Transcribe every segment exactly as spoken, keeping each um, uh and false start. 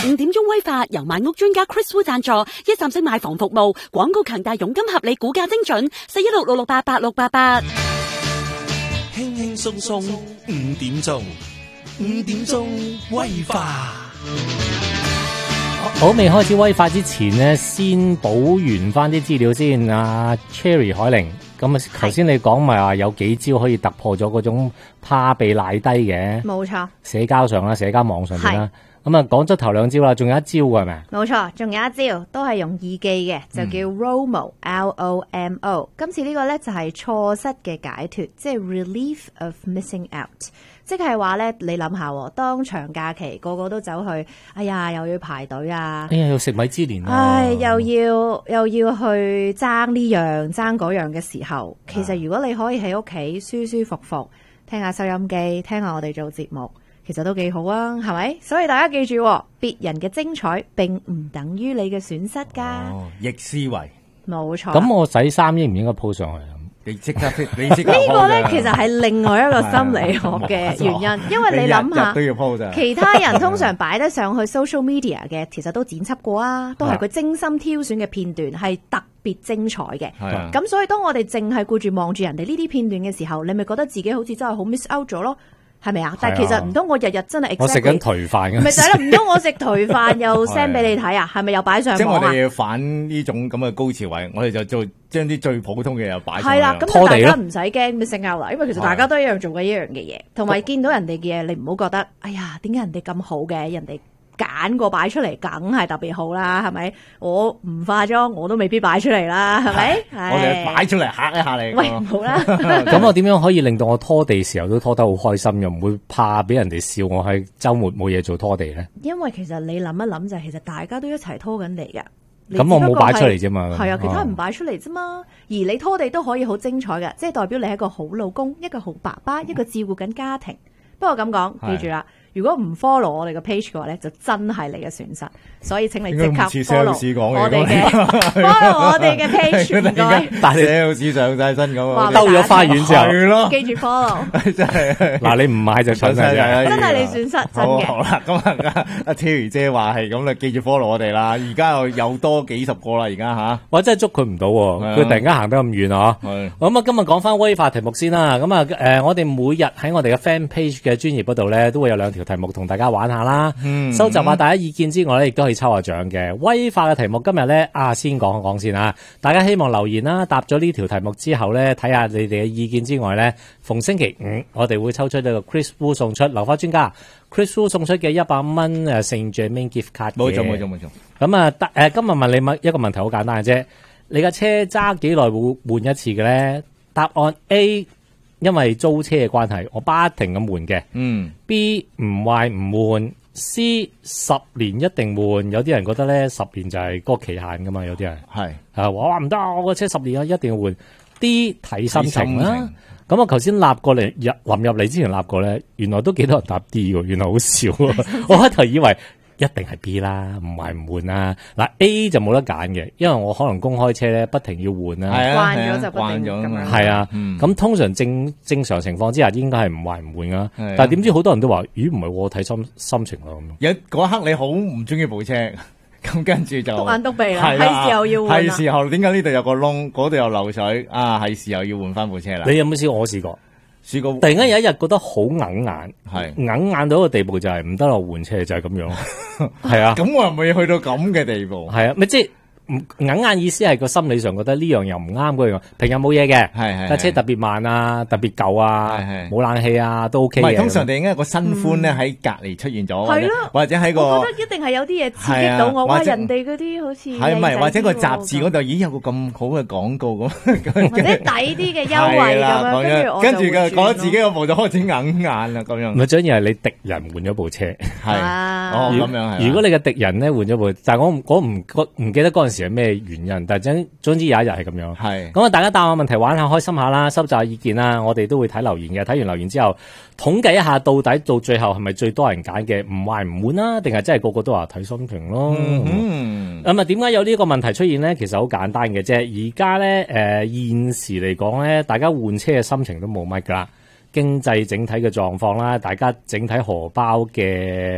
五點鐘威化由買屋專家 Chris Wu 贊助，一站式買房服務，廣告強大，佣金合理，估價精準，四一六六六八八六八八。 輕輕鬆鬆五點鐘，五點鐘威化。 好，未開始威化之前呢，先補完翻啲資料先。阿 Cherry 海玲，咁啊，頭先你講咪話有幾招可以突破咗嗰種怕被賴低嘅， 冇錯。 社交上啦，社交網上邊啦。咁啊，講咗頭兩招啦，仲有一招嘅係咪？ 冇錯，仲有一招都係用易記嘅，就叫 Romo、嗯、L O M O。今次呢個咧就係錯失嘅解脫，即係 Relief of Missing Out。即係話咧，你諗下，當長假期個個都走去，哎呀，又要排隊啊， 哎呀，要食米芝蓮啊， 唉，又要又要去爭呢樣爭嗰樣嘅時候，其實如果你可以喺屋企舒舒服服聽下收音機，聽下我哋做節目，其實都幾好啊，係咪？所以大家記住，別人嘅精彩並唔等於你嘅損失㗎。 哦，逆思維， 冇錯。 咁我洗衫應唔應該鋪上去？ 你即刻，你即刻呢個咧，其實係另外一個心理學嘅原因，因為你諗下， 都要鋪咋。 其他人通常擺得上去 social media 嘅，其實都剪輯過啊，都係佢精心挑選嘅片段，係特別精彩嘅。咁所以當我哋淨係顧住望住人哋呢啲片段嘅時候，你咪覺得自己好似真係好 miss out 咗咯。係咪啊？但係其實唔通我日日真係 exactly, 我食緊頹飯嘅， 咪就係啦。唔通我食頹飯又 send 俾你睇啊？係咪又擺上網啊？ 即係我哋要反呢種咁嘅高潮位，我哋就做將啲最普通嘅又擺上去。 係啦，咁大家唔使驚 missing out 啦，因為其實大家都一樣做緊一樣嘅嘢，同埋見到人哋嘅嘢，你唔好覺得，哎呀，點解人哋咁好嘅？人哋揀過擺出嚟，梗係特別好啦，係咪？我唔化妝，我都未必擺出嚟啦，係咪？ 我哋擺出嚟嚇一嚇你。 喂，唔好啦。 咁我點樣可以令到我拖地時候都拖得好開心，又唔會怕俾人哋笑我喺週末冇嘢做拖地咧？ 因為其實你諗一諗就係，其實大家都一齊拖緊地㗎。 咁我冇擺出嚟啫嘛。 係啊，其他人唔擺出嚟啫嘛。而你拖地都可以好精彩嘅，即係代表你係一個好老公，一個好爸爸，一個照顧緊家庭。不過咁講，記住啦。如果唔 follow 我哋嘅 page 嘅話咧，就真係你嘅損失。所以請你即刻 follow 我哋嘅 follow 我哋嘅 page，唔該。 大 sales 上晒身咁啊， 兜咗花園之後， 係咯， 記住 follow。 真係嗱，你唔買就蠢晒啦， 真係你損失真嘅。 好啦，咁啊，阿 Terry 姐話係咁啦，記住 follow 我哋啦。而家又又多幾十個啦，而家吓， 我真係捉佢唔到，佢突然間行得咁遠啊！咁啊，今日講翻威化題目先啦。咁啊，誒，我哋每日喺我哋嘅 fan page 嘅專頁嗰度咧，都會有兩條題目同大家玩下啦，嗯、收集下大家意見之外咧，亦都可以抽下獎嘅。威化嘅題目今日咧，啊先講一講先啊！大家希望留言啦，答咗呢條題目之後咧，睇下你哋嘅意見之外咧，逢星期五我哋會抽出呢個 Chris Wu 送出留花專家 Chris Wu 送出嘅一百蚊誒聖爵名 gift card 嘅。 冇錯冇錯冇錯。 咁啊，誒、呃、今日問你問一個問題好簡單嘅啫，你架車揸幾耐會換一次嘅咧？答案 A。因為租車嘅關係，我不停咁換嘅。嗯。B 唔壞唔換。C 十年一定換。有啲人覺得咧，十年就係嗰個期限噶嘛。有啲人係啊，話唔得，我個車十年啊，一定要換。D 睇心情啦。咁我頭先立過嚟入臨入嚟之前立過咧，原來都幾多人答 D 喎，原來好少。我開頭以為。一定係 B 啦，唔係唔換啦。嗱 A 就冇得揀嘅，因為我可能公開車咧不停要換啦。 係啊，慣咗就慣咗咁樣。 係啊，咁、嗯、通常正正常情況之下應該係唔壞唔換噶。但係點知好多人都話，咦唔係我睇心心情咯咁。有嗰刻你好唔中意部車，咁跟住就篤眼篤鼻啦，係時候要換啦。 係時候，點解呢度有個窿，嗰度有漏水啊？係時候要換翻部車啦。 你有冇試過？我試過。試過，突然間有一日覺得好硬眼，係硬眼到一個地步就係唔得啦，換車就係咁樣，係啊。咁我又未去到咁嘅地步， 係啊，咪即係硬眼意思係個心理上覺得呢樣又唔啱嗰樣，平日冇嘢嘅，係係架車特別慢啊，特別舊啊，冇冷氣啊，都 OK 嘅。唔係通常地應該有個新歡咧喺隔離出現咗， 係咯， 或者喺個， 我覺得一定係有啲嘢刺激到我，哇！人哋嗰啲好似係咪或者個雜誌嗰度已經有個咁好嘅廣告咁， 或者抵啲嘅優惠咁樣，跟住我跟住嘅覺得自己個部就開始硬眼啦咁樣。 咪最緊要係你敵人換咗部車， 係哦咁樣係。 如果你嘅敵人咧換咗部，但係我我唔唔記得嗰陣時係咩原因。但係總之有一日係咁樣，係咁啊！大家答我問題玩下開心下啦，收集下意見啦，我哋都會睇留言嘅。睇完留言之後，統計一下到底到最後係咪最多人揀嘅唔壞唔換啦，定係真係個個都話睇心情咯？嗯，咁啊，點解有呢個問題出現咧？其實好簡單嘅啫。而家咧，誒、呃，現時嚟講咧，大家換車嘅心情都冇乜噶啦，經濟整體嘅狀況啦，大家整體荷包嘅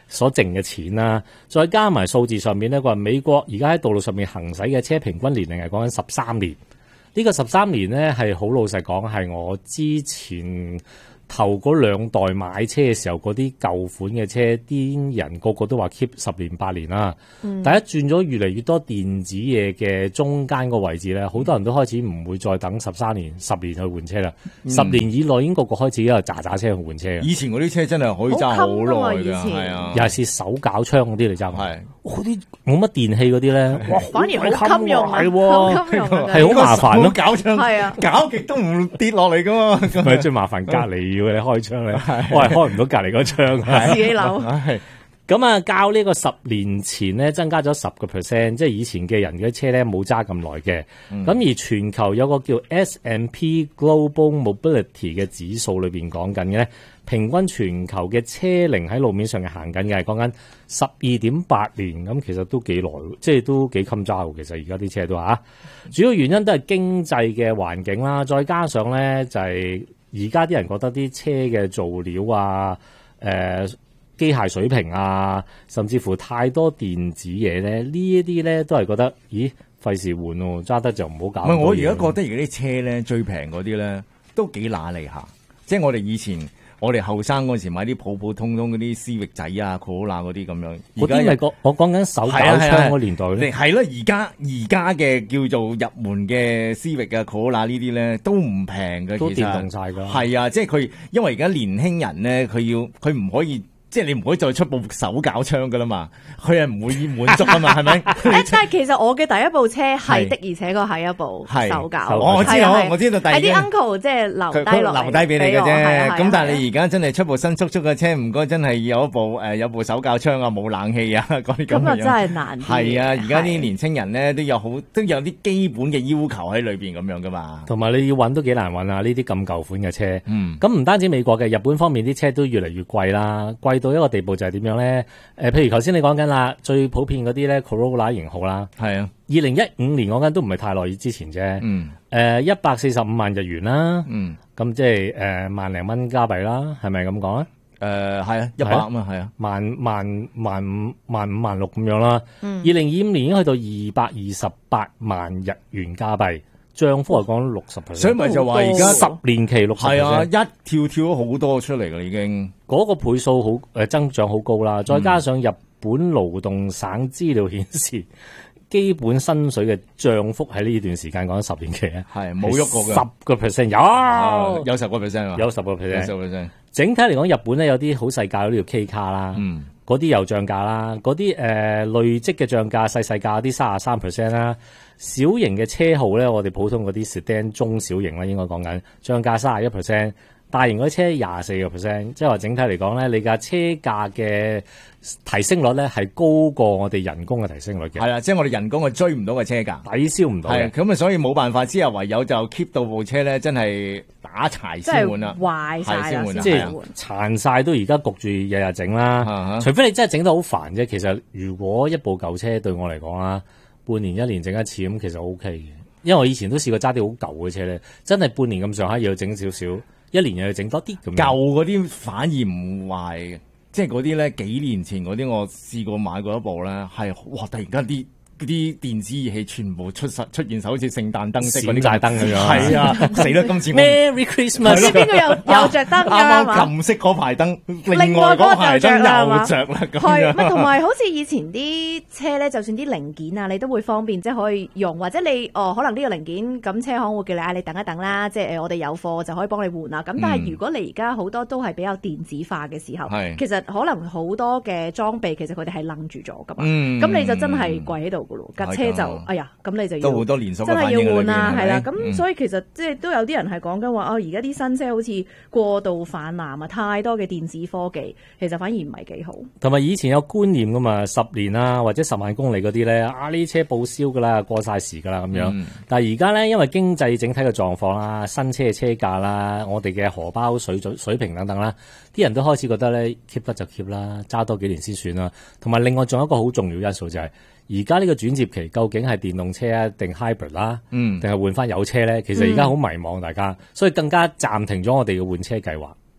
所剩嘅錢啦，再加埋數字上面咧，佢話美國而家喺道路上面行駛嘅車平均年齡係講緊十三年，呢個十三年咧係好老實講係我之前頭嗰兩代買車嘅時候，嗰啲舊款嘅車，啲人個個都話 keep 十年八年啦。嗯、第一轉咗越嚟越多電子嘢嘅中間個位置咧，好多人都開始唔會再等十三年、十年去換車啦。嗯、十年以內已經個個開始喺度喳喳車去換車。 以前嗰啲車真係可以揸好耐㗎，係啊， 尤其是手搞槍嗰啲嚟揸。係嗰啲冇乜電器嗰啲咧，哇， 反而好襟用，係好襟用，係好麻煩咯。 搞槍係啊，搞極都唔跌落嚟㗎嘛。 咪最麻煩隔離。要你開窗咧，我係開唔到隔離嗰窗， 自己扭。 咁啊，較呢個十年前咧增加咗十個 percent，即係以前嘅人嘅車咧冇揸咁耐嘅。咁、嗯、而全球有個叫 S and P Global Mobility 嘅指數裏邊講緊嘅咧，平均全球嘅車齡喺路面上嘅行緊嘅係講緊十二點八年，咁其實都幾耐，即係都幾襟揸。其實而家啲車都嚇，主要原因都係經濟嘅環境啦，再加上咧就係、是。而家啲人覺得啲車嘅造料啊、誒、呃、機械水平啊，甚至乎太多電子嘢咧，呢一啲咧都係覺得，咦，費事換喎，揸得就唔好搞。唔係，我而家覺得而家啲車咧最平嗰啲咧都幾揦脷下，即係我哋以前我哋後生嗰時買啲普普通通嗰啲思域仔啊、Corolla 嗰啲咁樣。嗰啲咪我講緊手搞槍嗰年代咧。係咯，而家而家嘅叫做入門嘅思域啊、Corolla 呢啲咧都唔平嘅，都電動晒㗎。係啊，即係佢因為而家年輕人咧，佢要佢唔可以。即係你唔可以再出部手搞槍噶啦嘛，佢係唔會滿足啊嘛，係咪？ 誒，但係其實我嘅第一部車係的，而且確係一部手搞。 我知我我知道， 係啲 uncle 即係留低落嚟留低俾你嘅啫。咁但係你而家真係出部新速速嘅車，唔該真係有一部誒有部手搞槍啊，冇冷氣啊，嗰啲咁樣。咁啊真係難。係啊，而家啲年青人咧都有好都有啲基本嘅要求喺裏邊咁樣噶嘛。同埋你要揾都幾難揾啊！呢啲咁舊款嘅車。嗯。咁唔單止美國嘅，日本方面啲車都越嚟越貴啦，貴到一個地步就係點樣咧？誒、呃，譬如頭先你講緊啦，最普遍嗰啲咧 Corolla 型號啦，係啊，二零一五年講緊都唔係太耐之前啫。嗯。誒，一百四十五萬日元啦。嗯。咁即係誒萬零蚊加幣啦，係咪咁講咧？誒係啊，一百啊嘛，係啊，萬萬萬五萬五萬六咁樣啦。嗯。二零二五年已經去到二百二十八萬日元加幣。漲幅嚟講六十 percent， 所以咪就話而家十年期六十 percent， 係啊，一跳跳咗好多出嚟㗎已經，嗰個倍數好誒增長好高啦，再加上日本勞動省資料顯示，嗯、基本薪水嘅漲幅喺呢段時間講十年期咧，係冇喐過嘅，十個 percent 有有十個 percent 啊，有十個 percent， 十個 percent。整體嚟講，日本咧有啲好細價嗰啲叫 K 卡啦，嗯，嗰啲有漲價啦，嗰啲誒累積嘅漲價細細價啲三十三 percent 啦。小型嘅車號咧，我哋普通嗰啲 sedan 中小型咧，應該講緊漲價三十一 percent， 大型嗰啲車廿四個 percent， 即係話整體嚟講咧，你架車價嘅提升率咧係高過我哋人工嘅提升率嘅。係啊，即係我哋人工係追唔到嘅車價，抵消唔到嘅。咁啊，所以冇辦法之後，唯有就 keep 到部車咧，真係打柴先換啦，壞晒啦，即係殘晒都而家焗住日日整啦。啊、除非你真係整得好煩啫。其實如果一部舊車對我嚟講啊，半年一年整一次咁，其實 O K 嘅，因為我以前都試過揸啲好舊嘅車咧，真係半年咁上下又要整少少，一年又要整多啲咁。舊嗰啲反而唔壞嘅，即係嗰啲咧幾年前嗰啲，我試過買過一部咧，係哇突然間啲嗰啲電子儀器全部出實出現手，好似聖誕燈飾嗰啲大燈咁樣。係啊，死啦！今次 Merry Christmas， 知邊個有有着燈㗎嘛？啱啱撳熄嗰排燈，另外嗰排燈又着啦咁樣。係，同埋好似以前啲車咧，就算啲零件啊，你都會方便，即係可以用，或者你哦，可能呢個零件咁車行會叫你嗌你等一等啦，即係誒我哋有貨就可以幫你換啦。咁但係如果你而家好多都係比較電子化嘅時候，嗯、其實可能好多嘅裝備其實佢哋係愣住咗㗎嘛。咁、嗯、你就真係跪喺度。架車就哎呀，咁你就要都好多連鎖真係要換啦，係啦。咁、嗯、所以其實即係都有啲人係講緊話，哦，而家啲新車好似過度泛濫啊，太多嘅電子科技，其實反而唔係幾好。同埋以前有觀念噶嘛，十年啊或者十萬公里嗰啲咧，啊呢啲車報銷噶啦，過晒時噶啦咁樣。嗯、但係而家咧，因為經濟整體嘅狀況啦，新車嘅車價啦，我哋嘅荷包水準水平等等啦，啲人都開始覺得咧 keep 得就 keep 啦，揸多幾年先算啦。同埋另外仲有一個好重要因素就係、是。而家呢個轉接期究竟係電動車啊，定 hybrid 啦，嗯，定係換翻油車咧？其實而家好迷茫，大家，所以更加暫停咗我哋嘅換車計劃。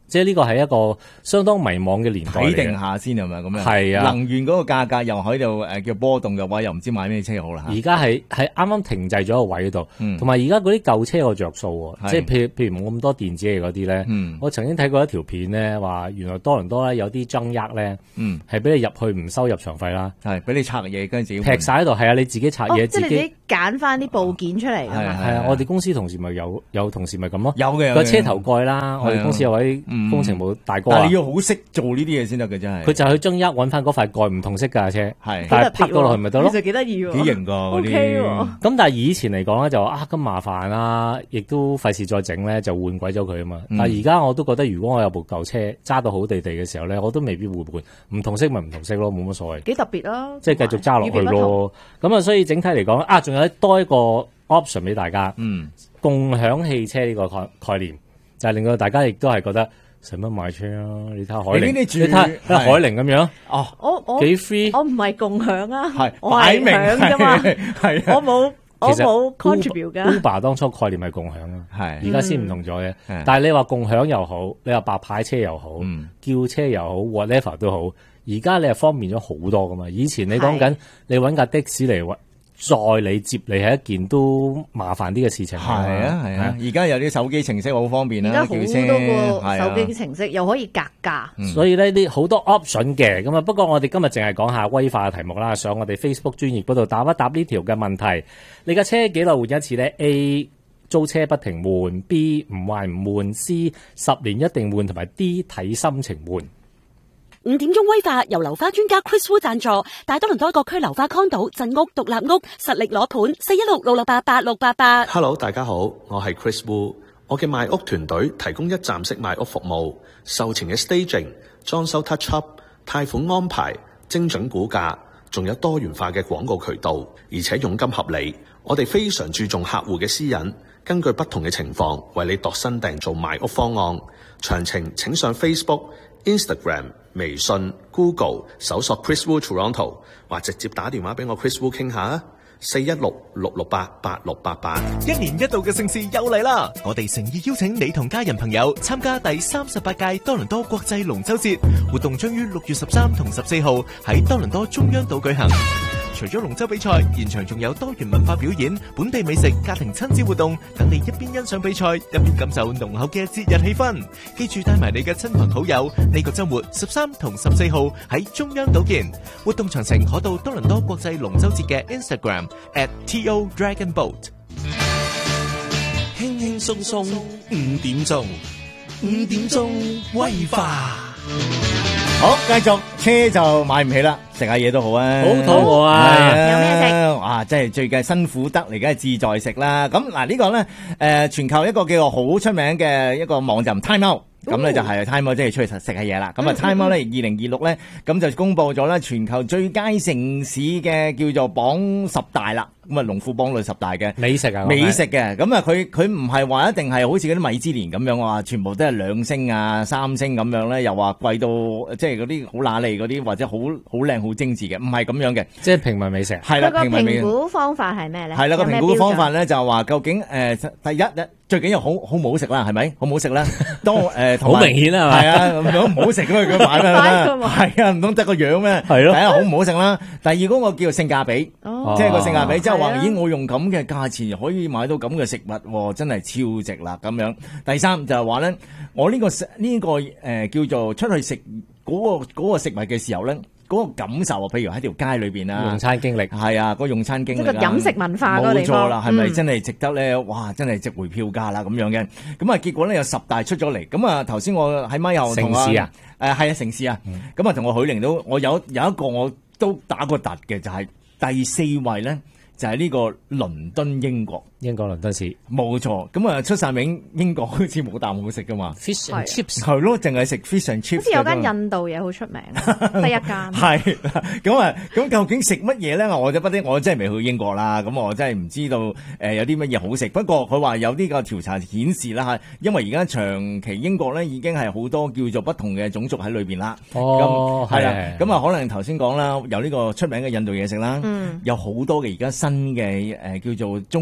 即係呢個係一個相當迷茫嘅年代嚟嘅。 睇定下先係咪咁樣？ 係啊， 能源嗰個價格又喺度誒叫波動嘅話，又唔知買咩車好啦。 而家係係啱啱停滯咗個位度，同埋而家嗰啲舊車個着數喎，即係譬如譬如冇咁多電子嘢嗰啲咧。嗯、我曾經睇過一條片咧，話原來多倫多咧有啲爭壓咧，係俾、嗯、你入去唔收入場費啦，係俾你拆嘢跟住自己劈晒喺度，係啊，你自己拆嘢、哦、自己。即係你自己揀翻啲部件出嚟。係啊，係啊，我哋公司同事咪有有同事咪咁咯。有嘅個車頭蓋啦，我哋公司有位工程部大哥、嗯、但係你要好識做呢啲嘢先得嘅，真係。佢就去爭壓揾翻嗰塊蓋唔同色㗎車，係，但係拍到落去咪得咯。其實幾得意喎，幾型㗎嗰啲。咁但係以前嚟講咧就啊咁麻煩啦，亦都費事再整咧，就換鬼咗佢啊嘛。嗯、但係而家我都覺得，如果我有部舊車揸到好地地嘅時候咧，我都未必會換，唔同色咪唔同色咯，冇乜所謂。幾特別咯，即係繼續揸落去咯。咁啊，所以整體嚟講啊，仲有多一個 option 俾大家，嗯，共享汽車呢個概概念，就係、是、令到大家亦都係覺得使乜買車啊？你睇下海寧，你睇下海寧咁樣，哦，我我幾 free，我唔係共享啊，係擺明㗎嘛，係我冇。我冇 contribute 噶 Uber 當初概念係共享啊，係而家先唔同咗嘅。嗯、但係你話共享又好，你話白牌車又好，嗯、叫車又好 ，whatever 都好，而家你係方便咗好多噶嘛。以前你講緊你搵架的士嚟載你接你係一件都麻煩啲嘅事情。係啊係啊，而家、啊、有啲手機程式好方便啦，叫車。而家好多個手機程式、啊、又可以格價，嗯、所以呢啲好多 option 嘅。咁啊，不過我哋今日淨係講下威化嘅題目啦。上我哋 Facebook 專頁嗰度答一答呢條嘅問題。你架車幾耐換一次呢？ A 租車不停換， B 唔壞唔換， C 十年一定換，同埋 D 睇心情換。 五點鐘威化由樓花專家 Chris Wu 贊助，大多倫多各區樓花 condo、鎮屋、獨立屋實力攞盤，四一六六六八八六八八。 Hello， 大家好，我係 Chris Wu， 我嘅賣屋團隊提供一站式賣屋服務，售前嘅 staging、裝修 touch up、貸款安排、精準估價，仲有多元化嘅廣告渠道，而且佣金合理。我哋非常注重客戶嘅私隱，根據不同嘅情況為你度身訂做賣屋方案。詳情請上 Facebook、Instagram、微信、Google 搜索 Chris Wu Toronto， 或直接打電話俾我 Chris Wu 傾下啊，四一六六六八八六八八。 一年一度嘅盛事又嚟啦！我哋誠意邀請你同家人朋友參加第三十八屆多倫多國際龍舟節活動，將於六月十三同十四號喺多倫多中央島舉行。除咗龍舟比賽，現場仲有多元文化表演、本地美食、家庭親子活動，等你一邊欣賞比賽，一邊感受濃厚嘅節日氣氛。記住帶埋你嘅親朋好友，呢個周末十三同十四號喺中央島見。活動詳情可到多倫多國際龍舟節嘅 Instagram at T O Dragon Boat。 輕輕鬆鬆五點鐘，五點鐘威化。 好，繼續車就買唔起啦，食下嘢都好啊， 好肚餓啊， 有咩食？ 哇，真係最近辛苦得嚟，梗係志在食啦。咁嗱呢個咧，誒、呃，全球一個叫做好出名嘅一個網站 Time Out。咁咧就係 Time Out，即係出去食食下嘢啦。咁啊 Time Out 咧，二零二六咧，咁就公布咗咧全球最佳城市嘅叫做榜十大啦。咁啊龍虎榜裏十大嘅美食啊， 美食嘅。咁啊佢佢唔係話一定係好似嗰啲米芝蓮咁樣話，全部都係兩星啊、三星咁樣咧，又話貴到即係嗰啲好揦脷嗰啲，或者好好靚好精緻嘅，唔係咁樣嘅， 即係平民美食。 係啦，平民美食。 個評估方法係咩咧？ 係啦，個評估方法咧就話究竟誒第一咧。最緊要好好唔好食啦，係咪？好唔好食啦？當誒好明顯啊， 係啊，咁唔好食咁佢買咩啦？係啊，唔通得個樣咩？係咯。第一好唔好食啦，第二嗰個叫做性價比，哦、即係個性價比，即係話咦，我用咁嘅價錢可以買到咁嘅食物，真係超值啦咁樣。第三就係話咧，我呢、呢個呢、呢個誒、呃、叫做出去食嗰、嗰個嗰個食物嘅時候咧。嗰個感受啊，譬如喺條街裏邊啊， 用餐經歷係啊，個用餐經歷， 即係個飲食文化嗰個地方，冇錯啦，係咪真係值得咧？嗯、哇，真係值回票價啦咁樣嘅。咁啊，結果咧有十大出咗嚟。咁啊，頭先我喺咪後同啊，誒係啊，城市啊。咁啊，同我許玲都，我有有一個我都打過突嘅，就係、是、第四位咧，就係、是、呢個倫敦英國。英國倫敦市冇錯，咁啊出晒名，英國好似冇啖好食噶嘛 ，fish and chips 係咯，淨係食 fish and chips。好似有間印度嘢好出名，第一間係咁啊，咁究竟食乜嘢咧？我就不知，我真係未去英國啦，咁我真係唔知道誒有啲乜嘢好食。不過佢話有啲個調查顯示啦吓，因為而家長期英國咧已經係好多叫做不同嘅種族喺裏邊啦。哦，係啦，咁啊可能頭先講啦，有呢個出名嘅印度嘢食啦，嗯，有好多嘅而家新嘅誒叫做中國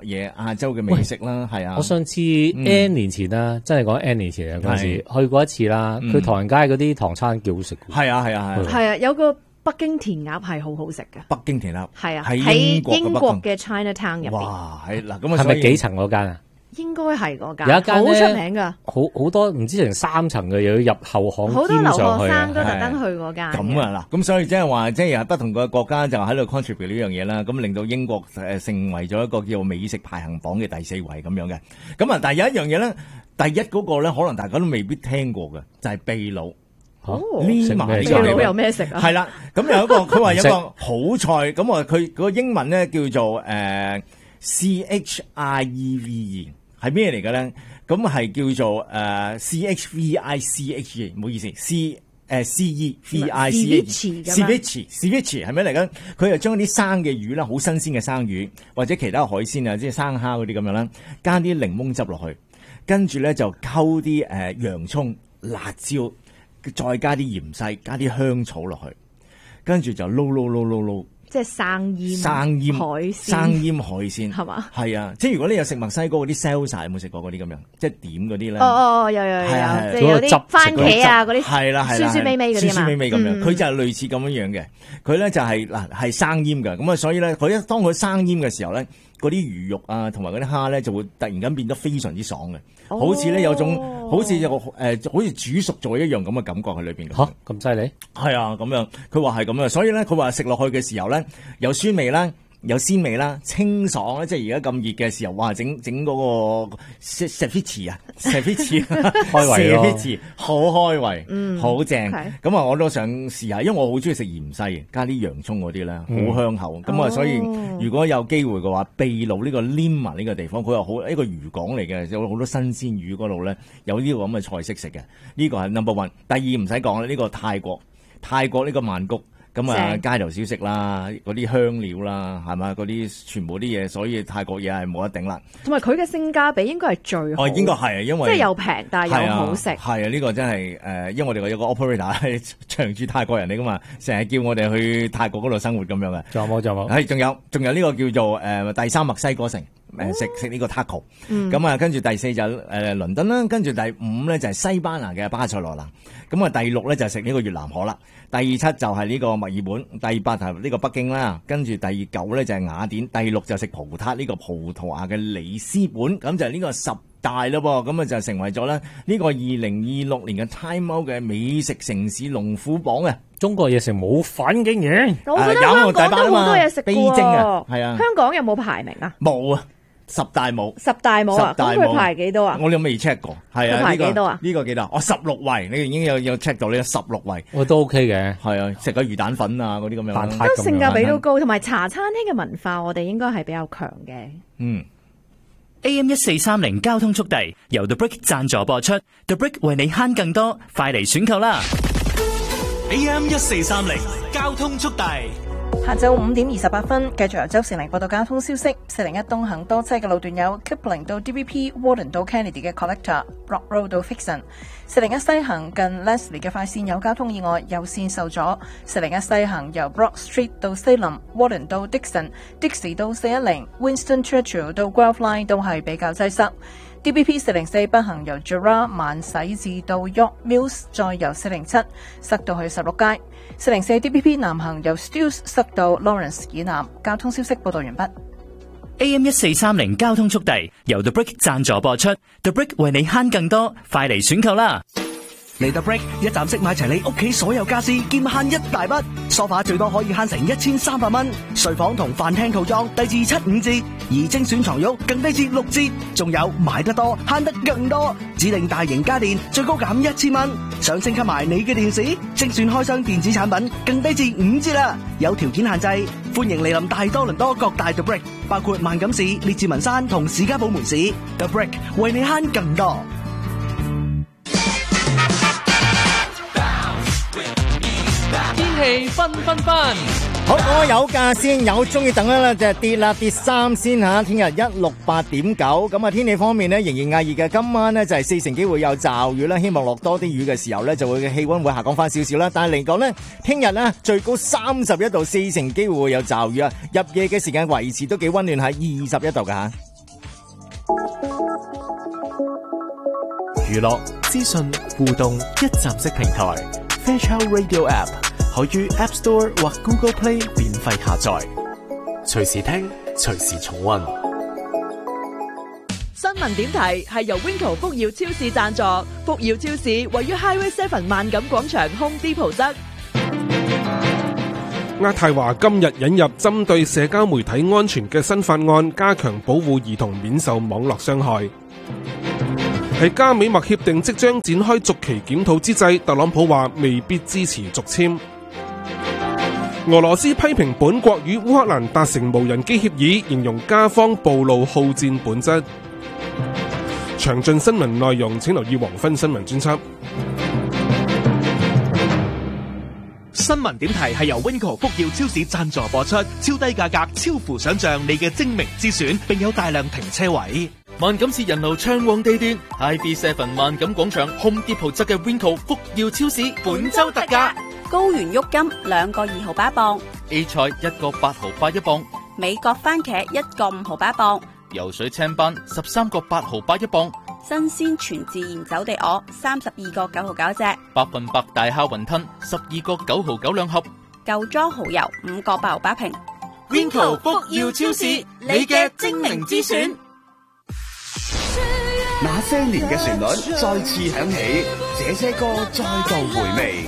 嘢亞洲嘅美食啦，係啊。 我上次 N 年前啦，嗯、真係講 N 年前啊嗰陣時去過一次啦，佢、嗯、唐人街嗰啲唐餐幾好食。 係啊係啊係。 係啊，有個北京填鴨係好好食嘅。 北京填鴨係啊， 喺英國嘅 Chinatown 入邊。 哇，係嗱咁啊， 係咪幾層嗰間啊？ 應該係嗰間， 有一間好出名噶， 好好多唔知成三層嘅，又要入後巷， 好多留學生都特登去嗰間。 咁啊嗱，咁所以即係話，即係不同嘅國家就喺度 contribute 呢樣嘢啦，咁令到英國誒成為咗一個叫美食排行榜嘅第四位咁樣嘅。咁啊，但係有一樣嘢咧，第一嗰個咧，可能大家都未必聽過嘅，就係秘魯。 哦， 呢麻秘魯有咩食啊？ 係啦，咁有一個佢話有一個好菜，咁啊佢個英文咧叫做誒、呃、C H I E V E。係咩嚟嘅咧？咁係叫做誒、呃、C H V I C H E， 唔好意思 ，C 誒、呃、C E V I C H，ceviche 係咩嚟嘅？佢就將啲生嘅魚啦，好新鮮嘅生魚或者其他海鮮啊，即係生蝦嗰啲咁樣啦，加啲檸檬汁落去，跟住咧就溝啲誒洋葱、辣椒，再加啲芫荽，加啲香草落去，跟住就撈撈撈撈撈。 即係生醃生醃海鮮， 生醃海鮮係嘛？ 係啊，即係如果你有食墨西哥嗰啲 salsa， 有冇食過嗰啲咁樣？即係點嗰啲咧？ 哦哦，有有有， 係啊， 即係有啲番茄啊嗰啲， 係啦係啦， 酸酸味味嗰啲嘛， 酸酸味味咁樣。佢就係類似咁樣樣嘅，佢咧就係嗱係生醃嘅，咁啊所以咧佢一當佢生醃嘅時候咧，嗰啲魚肉啊同埋嗰啲蝦咧就會突然間變得非常之爽嘅，好似咧有種。好似有誒、呃，好似煮熟咗一樣咁嘅感覺喺裏邊。 嚇咁犀利？係啊，咁樣佢話係咁樣，所以咧佢話食落去嘅時候咧，有酸味啦，有鮮味啦，清爽咧，即係而家咁熱嘅時候，哇！整整嗰個 ceviche 啊 ceviche 開胃咯 ceviche 好開胃，嗯，好正。咁啊，我都想試下，因為我好中意食芫荽，加啲洋葱嗰啲咧，好、嗯、香口。咁啊，所以如果有機會嘅話，秘魯呢個 Lima 呢個地方，佢又好一個漁港嚟嘅，有好多新鮮魚嗰度咧，有呢個咁嘅菜式食嘅。呢、這個係 number one。第二唔使講啦，呢、這個泰國，泰國呢個曼谷。咁啊，街頭小食啦，嗰啲香料啦，係嘛，嗰啲全部啲嘢，所以泰國嘢係冇得頂啦。 同埋佢嘅性價比應該係最好。 哦，應該係啊，因為即係又平，但係又好食。 係啊，呢、這個真係誒、呃，因為我哋有個 operator 係長住泰國人嚟噶嘛，成日叫我哋去泰國嗰度生活咁樣嘅。 仲有冇？仲有冇？ 係，仲有，仲有呢個叫做誒、呃、第三墨西哥城，誒食食呢個 taco。咁啊，跟住第四就誒、呃、倫敦啦，跟住第五咧就係、是、西班牙嘅巴塞羅那。咁啊，第六咧就食、是、呢個越南河啦。第七就係呢個墨爾本，第八就係呢個北京啦，跟住第九咧就係雅典，第六就食葡撻呢個葡萄牙嘅里斯本，咁就係呢個十大咯噃，咁啊就成為咗咧呢個二零二六年嘅 Time Out 嘅美食城市龍虎榜嘅。 中國嘢食冇反竟然， 我覺得香港都好多嘢食嘅，係啊， 香港有冇排名啊？ 冇啊。十大冇， 十大冇啊！咁佢排幾多啊？ 我哋未 check 過，係啊， 佢排幾多啊？ 呢、這個幾多？哦，十六位，你已經有有 check 到呢個十六位， 我都 OK 嘅， 係啊，食個魚蛋粉啊嗰啲咁樣， 都性價比都高，同埋茶餐廳嘅文化，我哋應該係比較強嘅。 嗯 ，A M 一四三零交通速遞由 The Brick 贊助播出 ，The Brick 為你慳更多，快嚟選購啦 ！A M 一四三零交通速遞。 下晝五點二十八分，繼續由周成玲報道交通消息。四零一東行多車嘅路段有 Kipling 到 D V P、Warden 到 Kennedy 嘅 Collector、Brock Road 到 Fixon。四零一西行近 Leslie 嘅快線有交通意外，右線受阻。四零一西行由 Brock Street 到 Salem、Warden 到 Dixon、Dixie 到四一零、Winston Churchill 到 Guelph Line 都係比較擠塞。D B P 四零四北行由 Jura 慢駛至到 York Mills， 再由四零七塞到去十六街。四零四 D B P 南行由 Steeles 塞到 Lawrence 以南。交通消息報道完畢。 A M 一四三零交通速遞由 The Brick 贊助播出 ，The Brick 為你慳更多，快嚟選購啦！ 嚟 The Brick 一站式買齊你屋企所有家私，兼慳一大筆。梳化最多可以慳成一千三百蚊，睡房同飯廳套裝低至七五折，而精選床褥更低至六折。仲有買得多慳得更多，指定大型家電最高減一千蚊。想升級埋你嘅電視，精選開箱電子產品更低至五折啦！有條件限制，歡迎嚟臨大多倫多各大 The Brick， 包括萬錦市、列治文山同士嘉堡門市。The Brick 為你慳更多。 天氣紛紛紛， 好，我有價先，有中意等啦，就係跌啦，跌三先吓。聽日一六八點九，咁啊天氣方面呢，仍然亞熱嘅。今晚呢，就係四成機會有驟雨啦，希望落多啲雨嘅時候呢，就會氣溫會下降翻少少啦。但係嚟講呢，聽日呢，最高三十一度，四成機會會有驟雨啊。入夜嘅時間維持都幾溫暖，係二十一度噶吓。 娛樂、資訊、互動一站式平台 Fairchild Radio App 可於 App Store 或 Google Play 免費下載，隨時聽，隨時重溫。 新聞點題係由 Winco 福耀超市贊助，福耀超市位於 Highway Seven 萬錦廣場 Home Depot 側。 渥太華今日引入針對社交媒體安全嘅新法案，加強保護兒童免受網絡傷害。喺加美墨協定即將展開續期檢討之際，特朗普話未必支持續簽。俄羅斯批評本國與烏克蘭達成無人機協議，形容加方暴露好戰本質。詳盡新聞內容請留意黃昏新聞專輯。 新聞點題係由 Winco 福耀超市贊助播出，超低價格，超乎想象，你嘅精明之選，並有大量停車位。 萬錦市人流暢旺地段 ，I B seven 萬錦廣場 Home Depot 側嘅 Winco 福耀超市本周特價， 高原鬱金兩個二毫八一磅 ，A 菜一個八毫八一磅， 美國番茄一個五毫八一磅， 游水青斑十三個八毫八一磅。 新鮮全自然走地鵝三十二個九毫九隻， 百分百大蝦雲吞十二個九毫九兩盒， 舊裝蠔油五個八毫八瓶。 Winco 福耀超市，你嘅精明之選。 那些年嘅旋律再次響起，這些歌再度回味。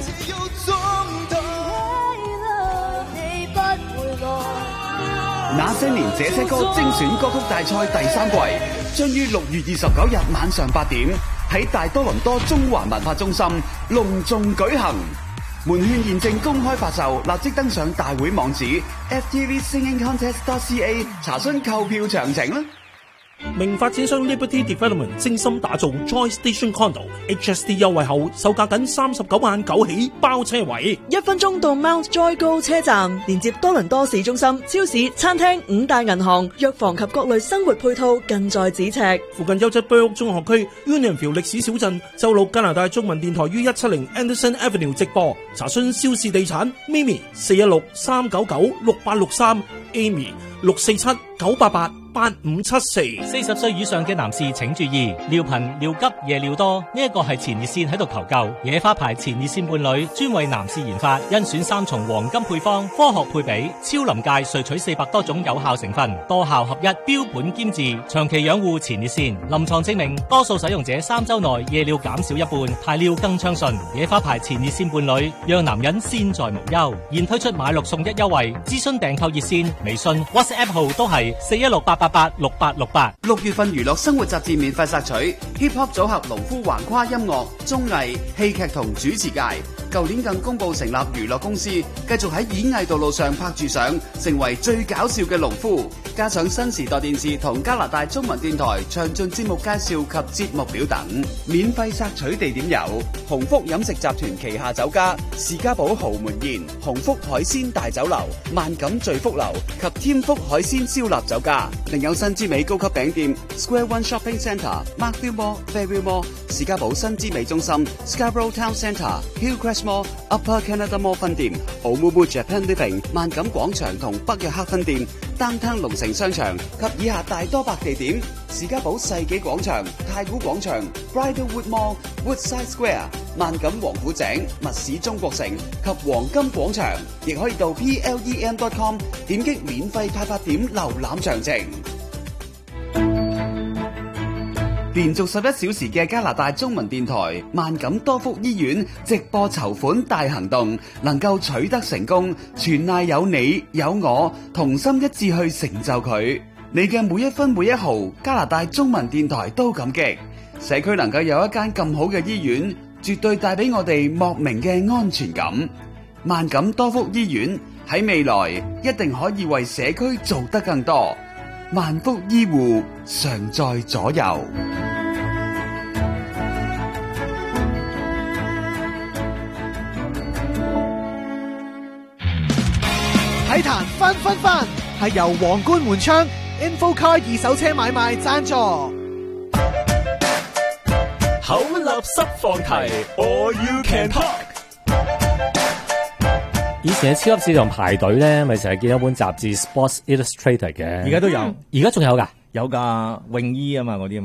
那些年這些歌精選歌曲大賽第三季將於六月二十九日晚上八點喺大多倫多中華文化中心隆重舉行，門券現正公開發售，立即登上大會網址 f t v singing contest dot c a 查詢購票詳情啦。 名發展商 Liberty Development 精心打造 Joy Station Condo H S D 優惠後，售價僅三十九萬九起包車位， 一分鐘到 Mount Joy Go 車站，連接多倫多市中心、超市、餐廳、五大銀行、藥房及各類生活配套近在咫尺。 附近優質 Burke 中學區 Unionville 歷史小鎮，周六加拿大中文電台於一七零 Anderson Avenue 直播。查詢肖氏地產 Mimi 四一六三九九六八六三 Amy 六四七九八八八五七四。 四十歲以上嘅男士請注意，尿頻、尿急、夜尿多，呢一個係前列腺喺度求救。野花牌前列腺伴侶專為男士研發，甄選三重黃金配方，科學配比，超臨界萃取四百多種有效成分，多效合一，標本兼治，長期養護前列腺。臨床證明，多數使用者三周內夜尿減少一半，排尿更暢順。野花牌前列腺伴侶讓男人先在無憂。現推出買六送一優惠，諮詢訂購熱線、微信、WhatsApp 號都係四一六八八八六八六八。 六月份娛樂生活雜誌免費索取 Hip Hop 組合農夫橫跨音樂、綜藝、戲劇同主持界。舊年更公佈成立娛樂公司，繼續喺演藝道路上拍住上，成為最搞笑嘅農夫。加上新時代電視同加拿大中文電台詳盡節目介紹及節目表等。免費索取地點有鴻福飲食集團旗下酒家士嘉堡豪門宴、鴻福海鮮大酒樓、萬錦聚福樓及添福海鮮燒臘酒家。另有新之美高級餅店 Square One Shopping Centre、Markville Mall、Fairview Mall、士嘉堡新之美中心、Scarborough Town Centre、Hillcrest Mall、Upper Canada Mall 分店、Omumu Japan Living、萬錦廣場同北約克分店、Downtown 龍城商場及以下大多百地點：士嘉堡世紀廣場、太古廣場、Bridlewood Mall、Woodside Square、萬錦王府井、密市中國城及黃金廣場，亦可以到 P L E M dot com 點擊免費派發點瀏覽詳情。連續十一小時嘅加拿大中文電台萬錦多福醫院直播籌款大行動能夠取得成功，全賴有你有我同心一致去成就佢。你嘅每一分每一毫，加拿大中文電台都感激。社區能夠有一間咁好嘅醫院，絕對帶俾我哋莫名嘅安全感。萬錦多福醫院喺未來一定可以為社區做得更多。萬福醫護常在左右。 體壇分分分係由皇冠門窗 InfoCar 二手車買賣贊助。 口立濕放題 All You Can Talk。 以前喺超級市場排隊咧，咪成日見一本雜誌 Sports Illustrated 嘅， 而家都有， 而家仲有噶， 有噶泳衣啊嘛，嗰啲啊嘛。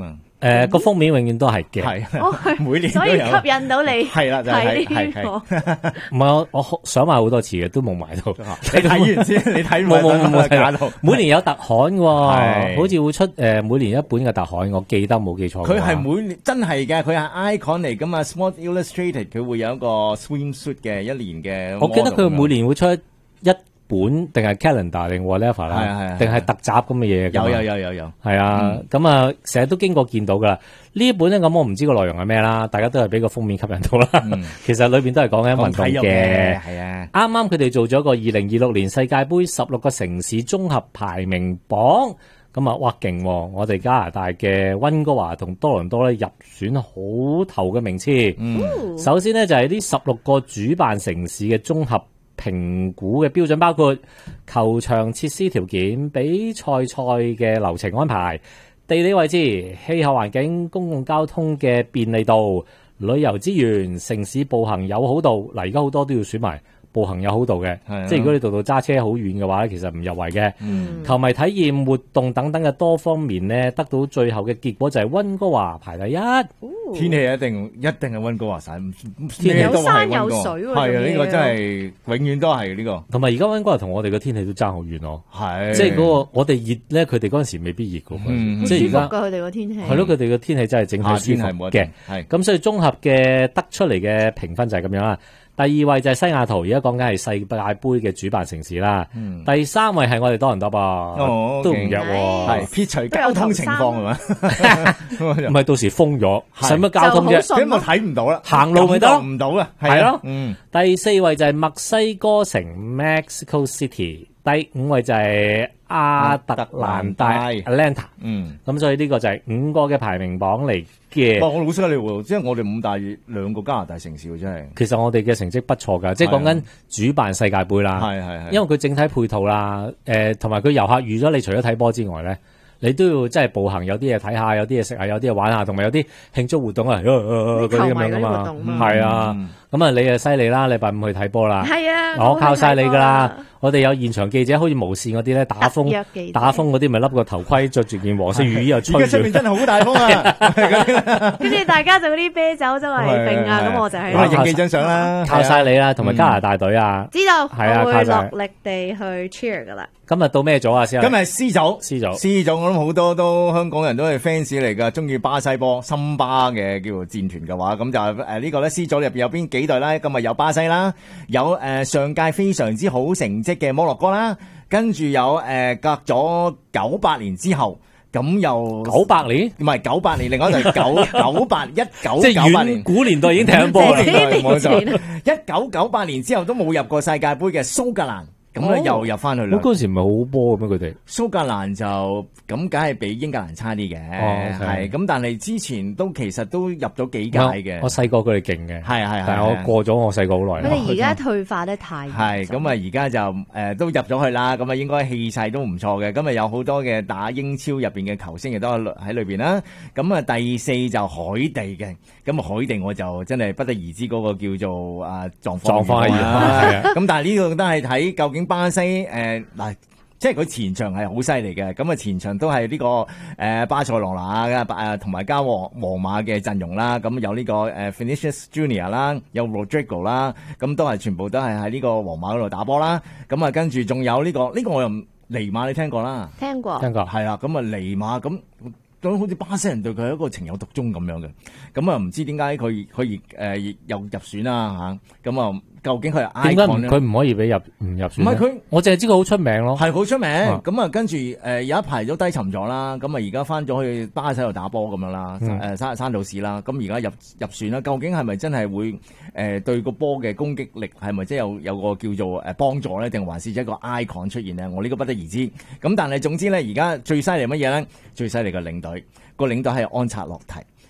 誒個封面永遠都係嘅， 係每年都有， 所以吸引到你係啦，就係係係。 唔係我我想買好多次嘅，都冇買到。 你睇完先，你睇冇冇冇睇到。 每年有特刊喎，好似會出誒每年一本嘅特刊，我記得冇記錯。 佢係每年真係嘅，佢係 icon 嚟噶嘛 ，Sports Illustrated 佢會有一個 swimsuit 嘅一年嘅。 我記得佢每年會出一本定係 calendar 定 whatever 啦，定係特集咁嘅嘢。 有有有有有， 係啊，咁啊成日都經過見到噶啦。呢一本咧，咁我唔知個內容係咩啦，大家都係俾個封面吸引到啦。嗯、其實裏邊都係講緊運動嘅，係啊。啱啱佢哋做咗個二零二六年世界盃十六個城市綜合排名榜，咁啊，哇勁！我哋加拿大嘅溫哥華同多倫多咧入選好頭嘅名次。嗯、首先呢，就係呢十六個主辦城市嘅綜合評估嘅標準，包括球場設施條件、比賽賽嘅流程安排、地理位置、氣候環境、公共交通嘅便利度、旅遊資源、城市步行友好度。嗱，而家好多都要選埋步行友好度嘅，即係如果你度度揸車好遠嘅話咧，其實唔入圍嘅。嗯、球迷體驗活動等等嘅多方面咧，得到最後嘅結果就係溫哥華排第一。哦、 天氣一定一定係溫哥華晒， 天氣有山有水喎。 係啊，呢、這個真係永遠都係呢、這個。 同埋而家溫哥華同我哋嘅天氣都爭好遠咯。 係， 即係嗰個我哋熱咧，佢哋嗰陣時未必熱嘅。 嗯、 即係而家佢哋嘅天氣係咯，佢哋嘅天氣真係整體舒服嘅。係咁，所以綜合嘅得出嚟嘅評分就係咁樣啦。第二位就係西雅圖，而家講緊係世界盃嘅主辦城市啦。嗯、第三位係我哋多倫多噃，哦、都唔弱喎。 係撇除交通情況係嘛？ 唔係到時封咗，使乜交通啫？ 咁我睇唔到啦， 行路咪得唔到啊？ 係咯。 嗯。 第四位就係墨西哥城 Mexico City， 第五位就係亞特蘭大 Atlanta。嗯。咁所以呢個就係五個嘅排名榜嚟嘅。 哇！我好犀利喎，即係我哋五大兩個加拿大城市喎，真係。 其實我哋嘅成績不錯㗎，即係講緊主辦世界盃啦。 係係係。因為佢整體配套啦，誒同埋佢遊客預咗你除咗睇波之外咧，你都要即係步行，有啲嘢睇下，有啲嘢食下，有啲嘢玩下，同埋有啲慶祝活動啊，嗰啲咁樣噶嘛。係啊，咁啊你啊犀利啦！禮拜五去睇波啦。 係啊， 我靠晒你㗎啦！我哋有現場記者，好似無線嗰啲咧，打風打風嗰啲咪笠個頭盔，着住件黃色雨衣又吹住。而家出面真係好大風啊！ 跟住大家就嗰啲啤酒周圍揈啊，咁我就係影幾張相啦， 靠晒你啦，同埋加拿大隊啊！ 知道， 係啊， 我會落力地去 cheer 㗎啦。 今日到咩組啊？先今日 C 組 ，C 組 ，C 組我諗好多都香港人都係 fans 嚟㗎，中意巴西波、森巴嘅叫做戰團嘅話，咁就誒呢個咧 C 組入邊有邊幾隊咧？今日有巴西啦，有誒、呃、上屆非常之好成績嘅摩洛哥啦，跟住有誒、呃、隔咗九八年之後，咁又九八年唔係九八年，另外就九九八一九即係遠古年代已經踢緊波啦， 冇錯，一九九八年之後都冇入過世界盃嘅蘇格蘭。咁咧、哦、又入翻去啦！ 嗰陣時唔係好波嘅咩？佢哋蘇格蘭就咁，梗係比英格蘭差啲嘅，係咁、哦。但係之前都其實都入咗幾屆嘅。 我細個佢哋勁嘅， 係係係。 但係我過咗我細個好耐。 佢哋而家退化得太係咁啊！而家就誒、呃、都入咗去啦。咁啊，應該氣勢都唔錯嘅。咁啊，有好多嘅打英超入邊嘅球星亦都喺裏邊啦。咁啊，第四就海地嘅。咁啊，海地我就真係不得而知嗰個叫做啊狀況。狀況係咁，但係呢個都係睇究竟。巴西誒嗱、呃，即係佢前場係好犀利嘅，咁啊前場都係呢、這個誒、呃、巴塞羅那嘅誒同埋加皇皇馬嘅陣容啦，咁有呢、這個誒、呃、Vinicius Junior 啦，有 Rodrigo 啦，咁都係全部都係喺呢個皇馬嗰度打波啦，咁啊跟住仲有呢、這個呢、這個我又尼馬你聽過啦？聽過，聽過，係啦，咁啊尼馬咁。咁好似巴西人對佢係一個情有獨鍾咁樣嘅，咁啊唔知點解佢可以誒又入選啦嚇，咁啊究竟佢係 icon 咧？ 佢唔可以俾入唔入選？ 唔係佢， 我淨係知佢好出名咯， 係好出名。咁啊跟住誒有一排都低沉咗啦，咁啊而家翻咗去巴西度打波咁樣啦，誒山山道士啦，咁而家入入選啦，究竟係咪真係會誒對個波嘅攻擊力係咪真係有有個叫做誒幫助咧？定還是一個 icon 出現咧？我呢個不得而知。咁但係總之咧，而家最犀利乜嘢咧？最犀利嘅領隊。個領隊係安察洛提，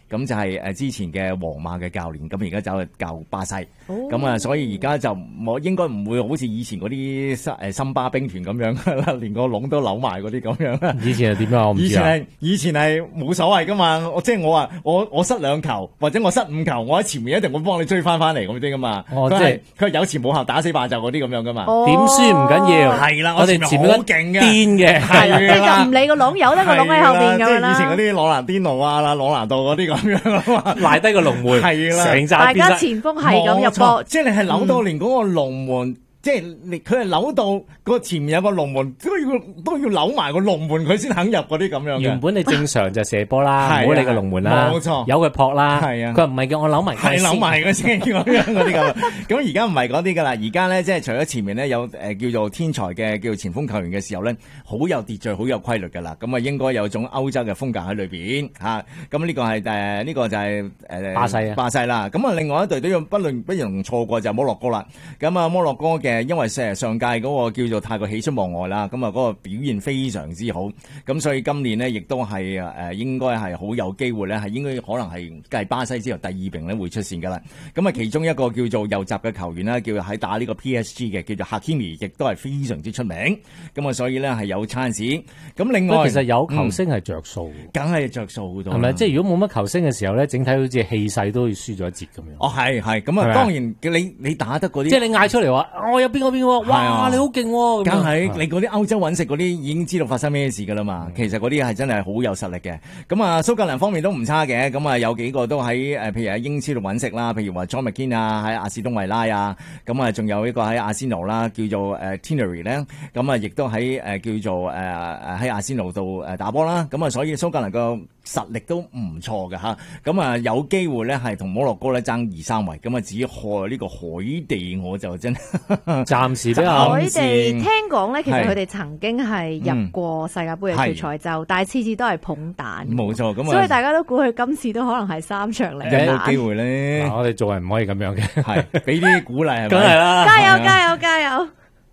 咁就係誒之前嘅皇馬嘅教練，咁而家走去教巴西，咁啊、哦，所以而家就我應該唔會好似以前嗰啲誒森巴兵團咁樣啦，連個籠都扭埋嗰啲咁樣。 以前係點樣？我唔知啊。 以前係冇所謂噶嘛，我即係我話我我失兩球或者我失五球，我喺前面一定會幫你追翻翻嚟咁啲噶嘛。 哦，即係佢係有前冇後打死霸就嗰啲咁樣噶嘛。 點輸唔緊要， 係啦， 我哋前面好勁嘅， 癲嘅， 係啦，即係就唔理個籠，有得個籠喺後邊咁樣啦。 以前嗰啲朗拿甸奴啊、朗拿度嗰啲咁樣啊嘛， 賴低個龍門， 係啦， 成大家前鋒係咁入波， 即係你係扭到連嗰個龍門。嗯即係你佢係扭到個前面有個龍門，都要都要扭埋個龍門佢先肯入嗰啲咁樣嘅。 原本你正常就射波啦，唔好理個龍門啦，冇錯，由佢撲啦。係啊，佢唔係叫我扭埋， 係扭埋佢先咁樣嗰啲咁。咁而家唔係嗰啲噶啦，而家咧即係除咗前面咧有誒叫做天才嘅叫做前鋒球員嘅時候咧，好有秩序、好有規律噶啦。咁啊應該有種歐洲嘅風格喺裏邊嚇。咁呢個係誒呢個就係誒巴西啊， 巴西啦。咁啊另外一隊都要不論不容錯過就係摩洛哥啦。咁啊摩洛哥嘅。因為成日上屆嗰個叫做太過喜出望外啦，咁啊嗰個表現非常之好，咁所以今年呢亦都係誒應該係好有機會咧，係應該可能係繼巴西之後第二名咧會出線噶啦。咁啊其中一個叫做右閘嘅球員啦，叫做喺打呢個 P S G 嘅，叫做 Hakimi，亦都係非常之出名。咁啊所以咧係有 chance。咁另外其實有球星係着數， 梗係着數好多。 係咪？即係如果冇乜球星嘅時候咧，整體好似氣勢都要輸咗一截咁樣。 哦，係係。咁啊當然你你打得嗰啲， 即係你嗌出嚟話我有邊個邊個。哇！你好勁喎， 梗係你嗰啲歐洲揾食嗰啲已經知道發生咩事噶啦嘛。其實嗰啲係真係好有實力嘅。咁啊，蘇格蘭方面都唔差嘅。咁啊，有幾個都喺誒，譬如喺英超度揾食啦。譬如話 John McGinn 啊，喺阿士東維拉啊。咁啊，仲有一個喺阿仙奴啦，叫做誒 Tinnery 咧。咁啊，亦都喺誒叫做誒誒喺阿仙奴度誒打波啦。咁啊，所以蘇格蘭個實力都唔錯嘅嚇。咁啊，有機會咧係同摩洛哥咧爭二三位。咁啊，至於害呢個海地，我就真暫時比較。 海地聽講咧，其實佢哋曾經係入過世界盃嘅決賽周，但係次次都係捧蛋。 冇錯，咁所以大家都估佢今次都可能係三場嚟。 有冇機會咧？ 我哋做人唔可以咁樣嘅， 係俾啲鼓勵係咪？ 梗係啦！ 加油加油加油！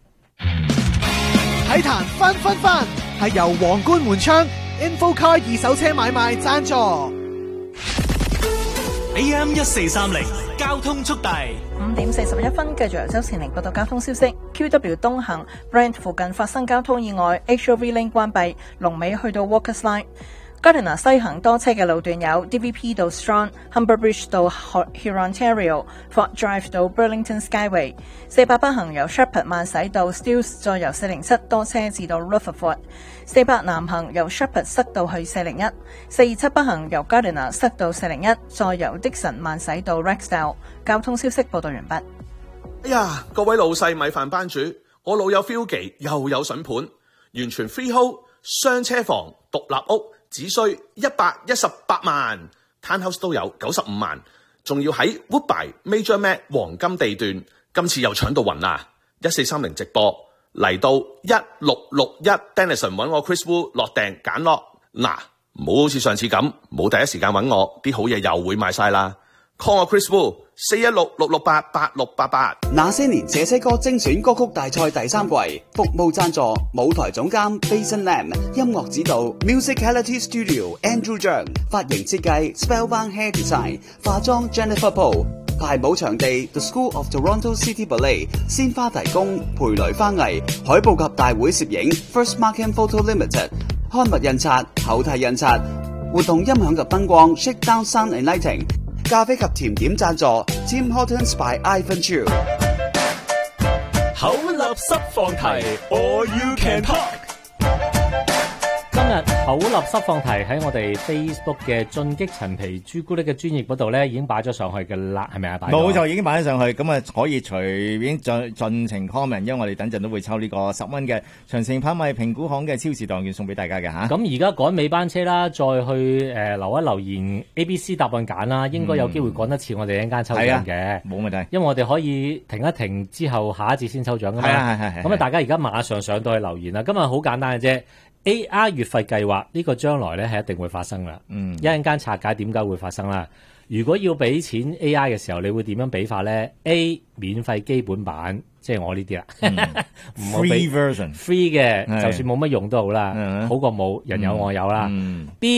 體壇分分分係由皇冠門窗 InfoCar 二手車買賣贊助。 A M 一四三零交通速遞。 五點四十一分，繼續由周前玲報道交通消息。Q W 東行 Brent 附近發生交通意外 ，H O V Lane 關閉，龍尾去到 Walkers Line。Gardiner 西行多車嘅路段有 D V P 到 Strong、Humber Bridge 到 Hurontario、Fort Drive 到 Burlington Skyway。四八北行由 Shepherd 慢駛到 Steeles， 再由四零七多車至到 Rutherford。四八南行由 Shepherd 塞到去四零一。四二七北行由 Gardiner 塞到四零一，再由 Dixon 慢駛到 Rexdale。交通消息報道完畢。 哎呀，各位老細米飯班主，我老友 Philgy 又有筍盤，完全 freehold 雙車房獨立屋。只需一百一十八萬 ，Townhouse 都有九十五萬，仲要喺 Woodbine Major Mac 黃金地段，今次又搶到暈啦！一四三零直播嚟到一六六一 Denison 揾我 Chris Wu 落訂揀落，嗱，唔好好似上次咁，冇第一時間揾我，啲好嘢又會賣晒啦。call 我 Chris Wu 四一六六六八八六八八。 那些年這些歌精選歌曲大賽第三季，服務贊助舞台總監 Bason Lam， 音樂指導 Musicality Studio Andrew Zhang， 髮型設計 Spellbound Hair Design， 化妝 Jennifer Paul， 排舞場地 The School of Toronto City Ballet， 鮮花提供培雷花藝，海報及大會攝影 First Markham Photo Limited， 刊物印刷後替印刷，活動音響及燈光 Shakedown Sound and Lighting， 咖啡及甜點贊助 Tim Hortons by Ivan Chu。 口立濕放題 ，All You Can Talk。 今日口立濕放題喺我哋 Facebook 嘅進擊陳皮朱古力嘅專頁嗰度咧，已經擺咗上去嘅啦，係咪啊？ 冇錯，已經擺咗上去，咁啊可以隨便盡盡情 comment， 因為我哋等陣都會抽呢個十蚊嘅長城拍賣評估行嘅超市檔券送俾大家嘅吓。 咁而家趕尾班車啦，再去誒、呃、留一留言 A B C 答案揀啦，應該有機會趕得切我哋一間抽獎嘅， 冇、嗯、問題。 因為我哋可以停一停之後下一節先抽獎噶嘛。係啊係係。咁啊，大家而家馬上上到去留言啦。今日好簡單嘅啫。A R 月費計劃呢個將來咧係一定會發生啦，嗯，一陣間拆解點解會發生啦。如果要俾錢 A I 嘅時候，你會點樣俾法咧 ？A 免費基本版，即係我呢啲啦 ，free version，free 嘅，就算冇乜用都好啦，嗯、好過冇，人有我有啦。 嗯、 B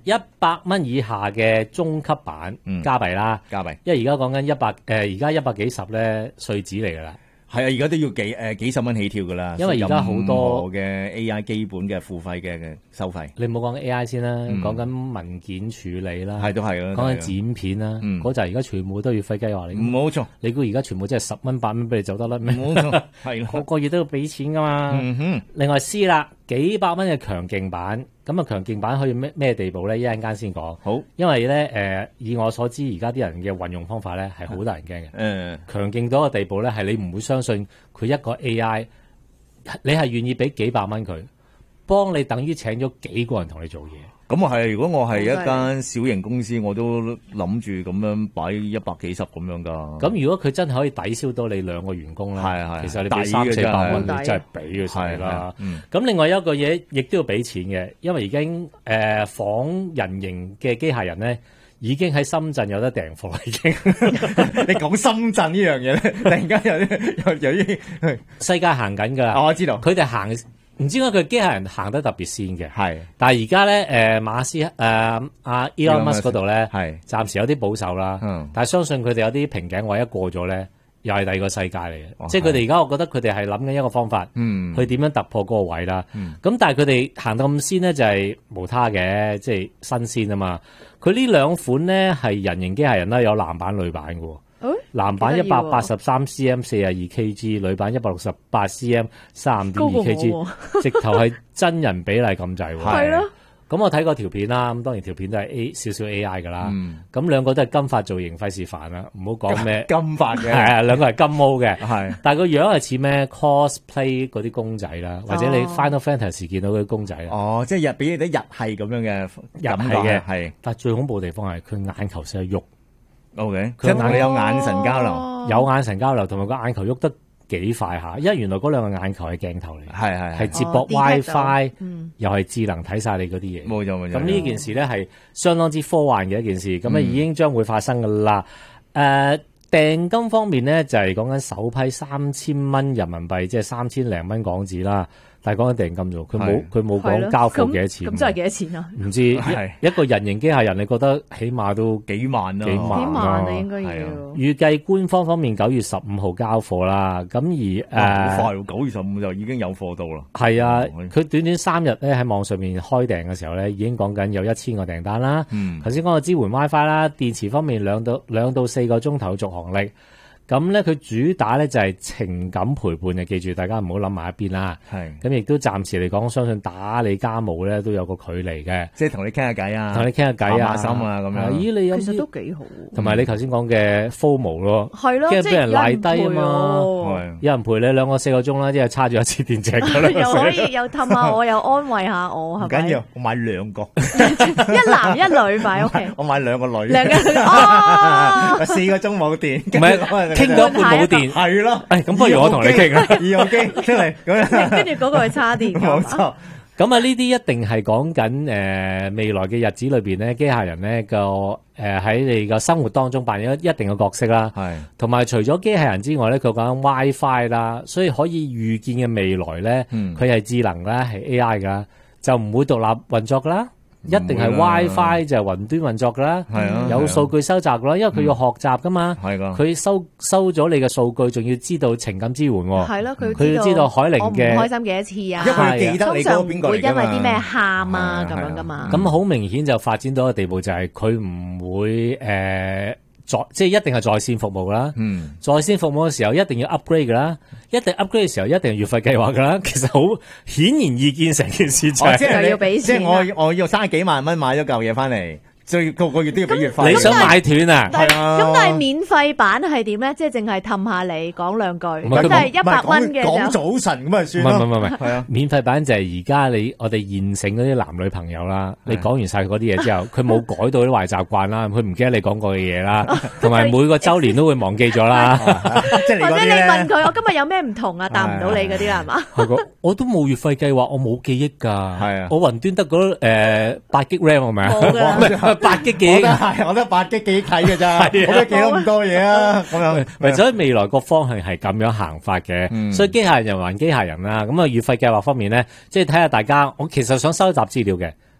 一百蚊以下嘅中級版加幣啦， 加幣， 因為而家講緊一百誒，而家一百幾十咧稅紙嚟㗎啦。 係啊，而家都要幾誒、呃、幾十蚊起跳㗎啦， 因為而家好多嘅 A I 基本嘅付費嘅嘅收費。 你唔好講 A I 先啦，講緊、嗯、文件處理啦， 係都係啦， 講緊剪片啦，嗰就而家全部都要費計劃嚟。 冇錯， 你估而家全部即係十蚊八蚊俾你走得甩咩？ 冇錯，係個個月都要俾錢㗎嘛。 嗯哼， 另外 C 啦，幾百蚊嘅強勁版。咁啊，強勁版去咩咩地步咧？一陣間先講。 好，因為咧誒、呃，以我所知，而家啲人嘅運用方法咧係好得人驚嘅。誒、嗯，強勁到一個地步咧，係你唔會相信佢一個 A I，你係願意俾幾百蚊佢，幫你等於請咗幾個人同你做嘢。 咁啊係，如果我係一間小型公司，我都諗住咁樣擺一百幾十咁樣噶。 咁如果佢真係可以抵消到你兩個員工啦， 係係， 其實你俾三四百蚊，你真係俾佢晒啦。咁、嗯、另外一個嘢，亦都要俾錢嘅，因為已經誒仿、呃、人形嘅機械人咧，已經喺深圳有得訂貨啦。已經， 你講深圳呢樣嘢咧，突然間有啲有啲世界行緊噶啦。 我知道， 佢哋行。唔知點解佢機械人行得特別先嘅，係。但係而家咧，誒、呃、馬斯誒阿 Elon Musk 嗰度咧，係暫時有啲保守啦。嗯。但係相信佢哋有啲瓶頸位一過咗咧，又係第二個世界嚟嘅。哦、即係佢哋而家，我覺得佢哋係諗緊一個方法，嗯，去點樣突破嗰個位啦。嗯。咁但係佢哋行到咁先咧，就係、是、無他嘅，即係新鮮啊嘛。佢呢兩款咧係人形機械人啦，有男版女版嘅。男版一百八十三 cm 四十二 kg， 女版一百六十八 cm 三點二 kg， 直頭係真人比例咁滯喎。係咯。咁我睇過條片啦，咁當然條片都係 A 少少 A I 噶啦。咁、嗯、兩個都係金髮造型，費事煩啦，唔好講咩金髮嘅。 係啊，兩個係金毛嘅。係。但係個樣係似咩 cosplay 嗰啲公仔啦，或者你 Final Fantasy 見到嗰啲公仔啦。 哦，即係日俾啲日系咁樣嘅日系嘅。係。但係最恐怖嘅地方係佢眼球成日喐。O K， 即係同你有眼神交流， 哦、有眼神交流，同埋個眼球喐得幾快下，因為原來嗰兩個眼球係鏡頭嚟，係係係接駁 WiFi，、哦嗯、又係智能睇晒你嗰啲嘢。冇錯冇錯。咁呢件事咧係相當之科幻嘅一件事，咁、嗯、啊已經將會發生噶啦。誒、呃，訂金方面咧就係講緊首批三千蚊人民幣，即係三千零蚊港紙啦。但係講緊訂金啫，佢冇佢冇講交付幾多錢。 咁真係幾多錢啊？ 唔知一,一個人形機械人，你覺得起碼都幾萬啦、啊，幾萬幾萬啊應該要。 預計官方方面九月十五號交貨啦，咁而誒， 好快，九月十五就已經有貨到啦。 係啊，佢短短三日咧喺網上面開訂嘅時候咧，已經講緊有一千個訂單啦。嗯，頭先講到支援 WiFi 啦，電池方面兩到兩到四個鐘頭續航力。咁咧，佢主打咧就係情感陪伴嘅，記住大家唔好諗埋一邊啦。係，咁亦都暫時嚟講，相信打理家務咧都有個距離嘅， 即係同你傾下偈啊， 同你傾下偈啊， 心啊咁樣。 咦，你有其實都幾好。 同埋你頭先講嘅 FOMO 咯， 係咯， 驚俾人賴低啊嘛。有人陪你兩個四個鐘啦，即係叉住一次電池㗎啦。 又可以又氹下我，又安慰下我，係咪？ 唔緊要，我買兩個， 一男一女擺屋企。 我買兩個女， 兩個女哦， 四個鐘冇電， 唔係。傾到一半冇電， 係咯， 誒，咁不如我同你傾啊， 二號機出嚟，咁樣， 跟住嗰個去叉電， 冇錯。 咁啊，呢啲一定係講緊誒未來嘅日子裏邊咧，機械人咧個誒喺你個生活當中扮演一定嘅角色啦。係，同埋除咗機械人之外咧，佢講緊 WiFi 啦，所以可以預見嘅未來咧，佢係智能啦，係 A I 噶，就唔會獨立運作噶啦。一定係 WiFi 就係雲端運作噶啦，係啊，有數據收集噶啦，因為佢要學習噶嘛，係噶，佢收收咗你嘅數據，仲要知道情感支援喎，係咯，佢要知道海玲嘅我唔開心幾多次啊， 因為佢記得你嗰個邊個嚟㗎嘛，通常會因為啲咩喊啊咁樣噶嘛， 咁好明顯就發展到一個地步，就係佢唔會誒。在即係一定係在線服務啦，嗯，在線服務嘅時候一定要 upgrade 噶啦，一定 upgrade 嘅時候一定係月費計劃噶啦。其實好顯而易見成件事就係、 哦，即係要俾錢、啊， 即係我我要嘥幾萬蚊買咗嚿嘢翻嚟。最個個月都要俾月費， 你想買斷啊？ 係啊。 咁但係免費版係點咧？即係淨係氹下你講兩句，咁就係一百蚊嘅就講早晨咁啊算咯。 唔係唔係唔係，係啊。免費版就係而家你我哋現成嗰啲男女朋友啦，你講完晒嗰啲嘢之後，佢冇改到啲壞習慣啦，佢唔記得你講過嘅嘢啦，同埋每個週年都會忘記咗啦。 即係或者你問佢我今日有咩唔同啊？答唔到你嗰啲係嘛？ 係個，我都冇月費計劃，我冇記憶㗎。係啊，我雲端得嗰誒八 G RAM 係咪啊？冇㗎，八 G。 我都係，我都八 G 幾睇嘅咋，我都記得咁多嘢啊！咁樣， 為咗未來個方向係咁樣行法嘅，嗯、所以機械人還機械人啦。咁啊，月費計劃方面咧，即係睇下大家，我其實想收集資料嘅，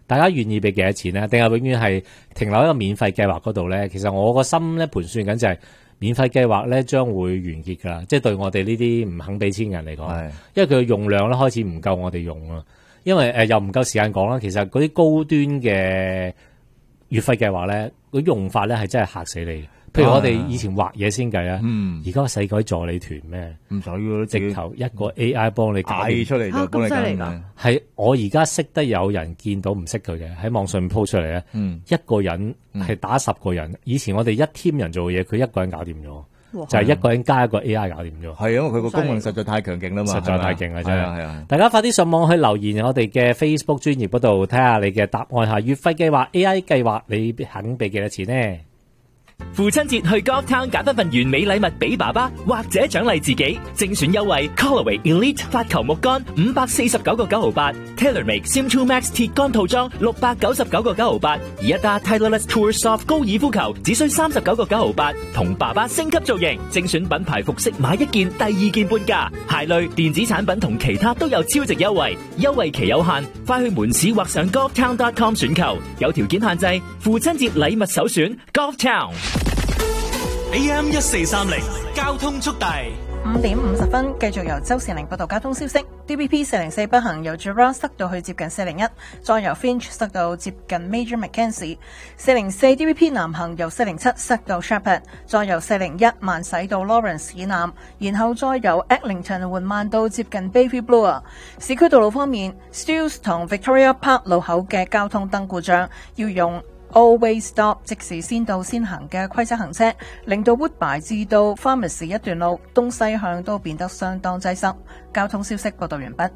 大家願意俾幾多錢咧？定係永遠係停留喺一個免費計劃嗰度咧？其實我個心咧盤算緊就係免費計劃咧將會完結㗎啦，即係對我哋呢啲唔肯俾錢嘅人嚟講，因為佢嘅用量咧開始唔夠我哋用啊。因為誒、呃、又唔夠時間講啦，其實嗰啲高端嘅月費計劃咧，嗰用法咧係真係嚇死你。譬如我哋以前畫嘢先計啊，而家使鬼助理團咩？唔使喎，直頭一個 A I 幫你解出嚟就幫你解㗎。係我而家識得有人見到唔識佢嘅喺網上面 po 出嚟咧，嗯、一個人係打十個人。以前我哋一 team 人做嘢，佢一個人搞掂咗。就係一個人加一個 A I 搞掂咗，係因為佢個功能實在太強勁啦嘛，實在太勁啦真係。係啊，大家快啲上網去留言我哋嘅 Facebook 專頁嗰度睇下你嘅答案嚇，月費計劃 A I 計劃你肯俾幾多錢呢？ 父親節去 Golf Town 揀一份完美禮物俾爸爸，或者獎勵自己。精選優惠 Callaway Elite 發球木杆五百四十九個九毫八 ，TaylorMade Sim two Max 鐵杆套裝六百九十九個九毫八，而一打 Titleist Tour Soft 高爾夫球只需三十九個九毫八，同爸爸升級造型。精選品牌服飾買一件第二件半價，鞋類電子產品同其他都有超值優惠，優惠期有限，快去門市或上 golf town dot com 選購，有條件限制。父親節禮物首選 Golf Town。A M 一四三零交通速遞。 五點五十分，繼續由周善玲報道交通消息。D B P 四零四北行由 Gerrard 塞到去接近四零一，再由 Finch 塞到接近 Major Mackenzie。四零四 D B P 南行由四零七塞到 Shepherd， 再由四零一慢駛到 Lawrence 以南，然後再由 Eglinton 緩慢到接近 Bayview Bloor。市區道路方面 ，Steeles 同 Victoria Park 路口嘅交通燈故障，要用Always Stop 即時先到先行嘅規則行車，令到 Woodbine 至到 Pharmacy 一段路東西向都變得相當擠塞。交通消息報道完畢。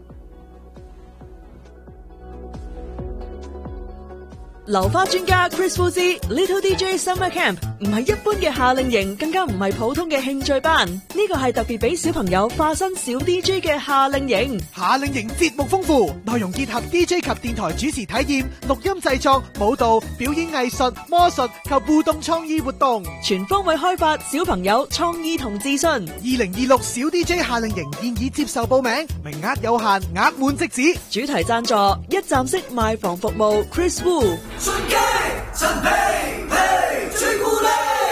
流花專家 Chris Wu 之 Little D J Summer Camp 唔係一般嘅夏令營，更加唔係普通嘅興趣班，呢個係特別俾小朋友化身小 D J 嘅夏令營。 夏令營節目豐富，內容結合 D J 及電台主持體驗、錄音製作、舞蹈、表演藝術、魔術及互動創意活動， 全方位開發小朋友創意同自信。二零二六小 D J 夏令營現已接受報名，名額有限，額滿即止。 主題贊助一站式賣房服務 Chris Wu。 順機陳皮皮朱古力。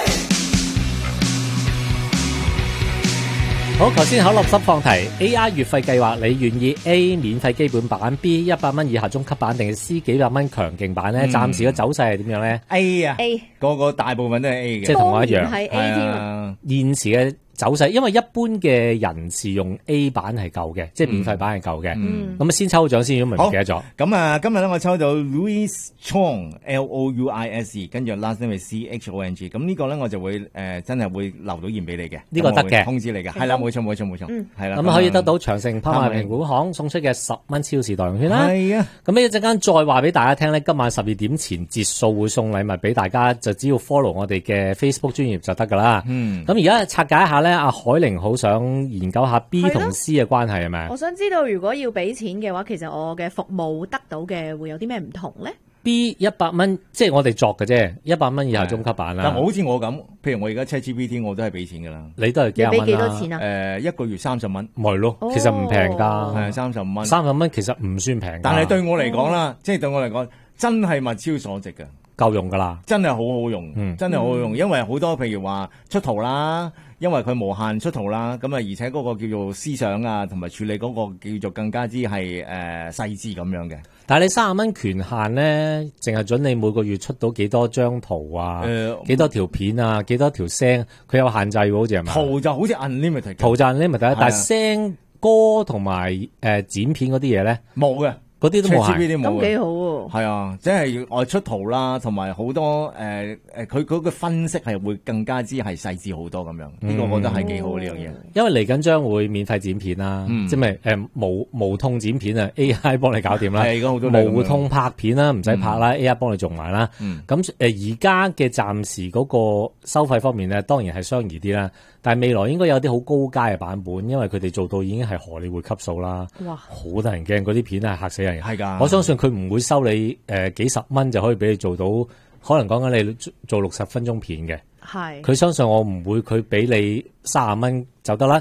好，頭先口落濕放題 A I 月費計劃，你願意 A 免費基本版 ，B 一百蚊以下中級版，定係 C 幾百蚊強勁版咧？嗯、暫時嘅走勢係點樣咧 ？A 啊 ，A 個個大部分都係 A 嘅， 即係同我一樣係 A 添啊。 現時嘅走勢，因為一般嘅人士用 A 版係夠嘅，即係免費版係夠嘅。咁啊、嗯，先抽獎先，如果唔係唔記得咗。咁啊， 今日咧我抽到 Louis Chong L O U I S E， 跟住 last name 係 C H O N G。咁呢個咧我就會誒、呃、真係會留到言俾你嘅。呢個得嘅，通知你嘅。係啦，冇錯冇錯冇錯。係啦。咁可以得到長盛拍賣評估行送出嘅十蚊超市代用券啦。係啊。咁呢一陣間再話俾大家聽咧，今晚十二點前截數會送禮物俾大家，就只要 follow 我哋嘅 Facebook 專頁就得噶啦。嗯。咁而家拆解一下咧，阿海玲好想研究下 B 同 C 嘅關係係咪？ 我想知道如果要俾錢嘅話，其實我嘅服務得到嘅會有啲咩唔同咧？ B 一百蚊，即係我哋作嘅啫，一百蚊以下中級版啦。 但係好似我咁，譬如我而家 ChatGPT 我都係俾錢噶啦。 你都係幾廿蚊啦？ 你俾幾多錢啊？ 誒、呃，一個月三十蚊， 咪咯，其實唔平噶， 係三十五蚊。 三十蚊其實唔算平， 但係對我嚟講啦，即係、哦、對我嚟講，真係物超所值嘅， 夠用噶啦， 真係好好用，嗯、真係好好用， 嗯、 因為好多譬如話出圖啦。因為佢無限出圖啦，咁啊，而且嗰個叫做思想啊，同埋處理嗰個叫做更加之係誒細緻咁樣嘅。 但係你三十蚊權限咧，淨係準你每個月出到幾多張圖啊？誒、呃，幾多條片啊？幾多條聲？佢有限制喎，好似係咪？ 圖就好似 unlimited， 圖就 unlimited，但係聲歌同埋誒剪片嗰啲嘢咧冇嘅。 嗰啲都冇限， 咁幾好喎。 係啊，即係外出圖啦，同埋好多誒誒，佢嗰個分析係會更加之係細緻好多咁樣。呢、嗯、個我覺得係幾好呢樣嘢。 因為嚟緊將會免費剪片啦，嗯、即係咪誒無無痛剪片啊 ？A I 幫你搞掂啦。係而家好多無痛拍片啦，唔使拍啦、嗯、，A I 幫你做埋啦。咁誒而家嘅暫時嗰個收費方面咧，當然係相宜啲啦。但係未來應該有啲好高階嘅版本，因為佢哋做到已經係荷里活級數啦。哇！好得人驚，嗰啲片係嚇死人嘅。係㗎，我相信佢唔會收你誒、呃、幾十蚊就可以俾你做到，可能講緊你做六十分鐘片嘅。係。佢相信我唔會，佢俾你三十蚊就得啦。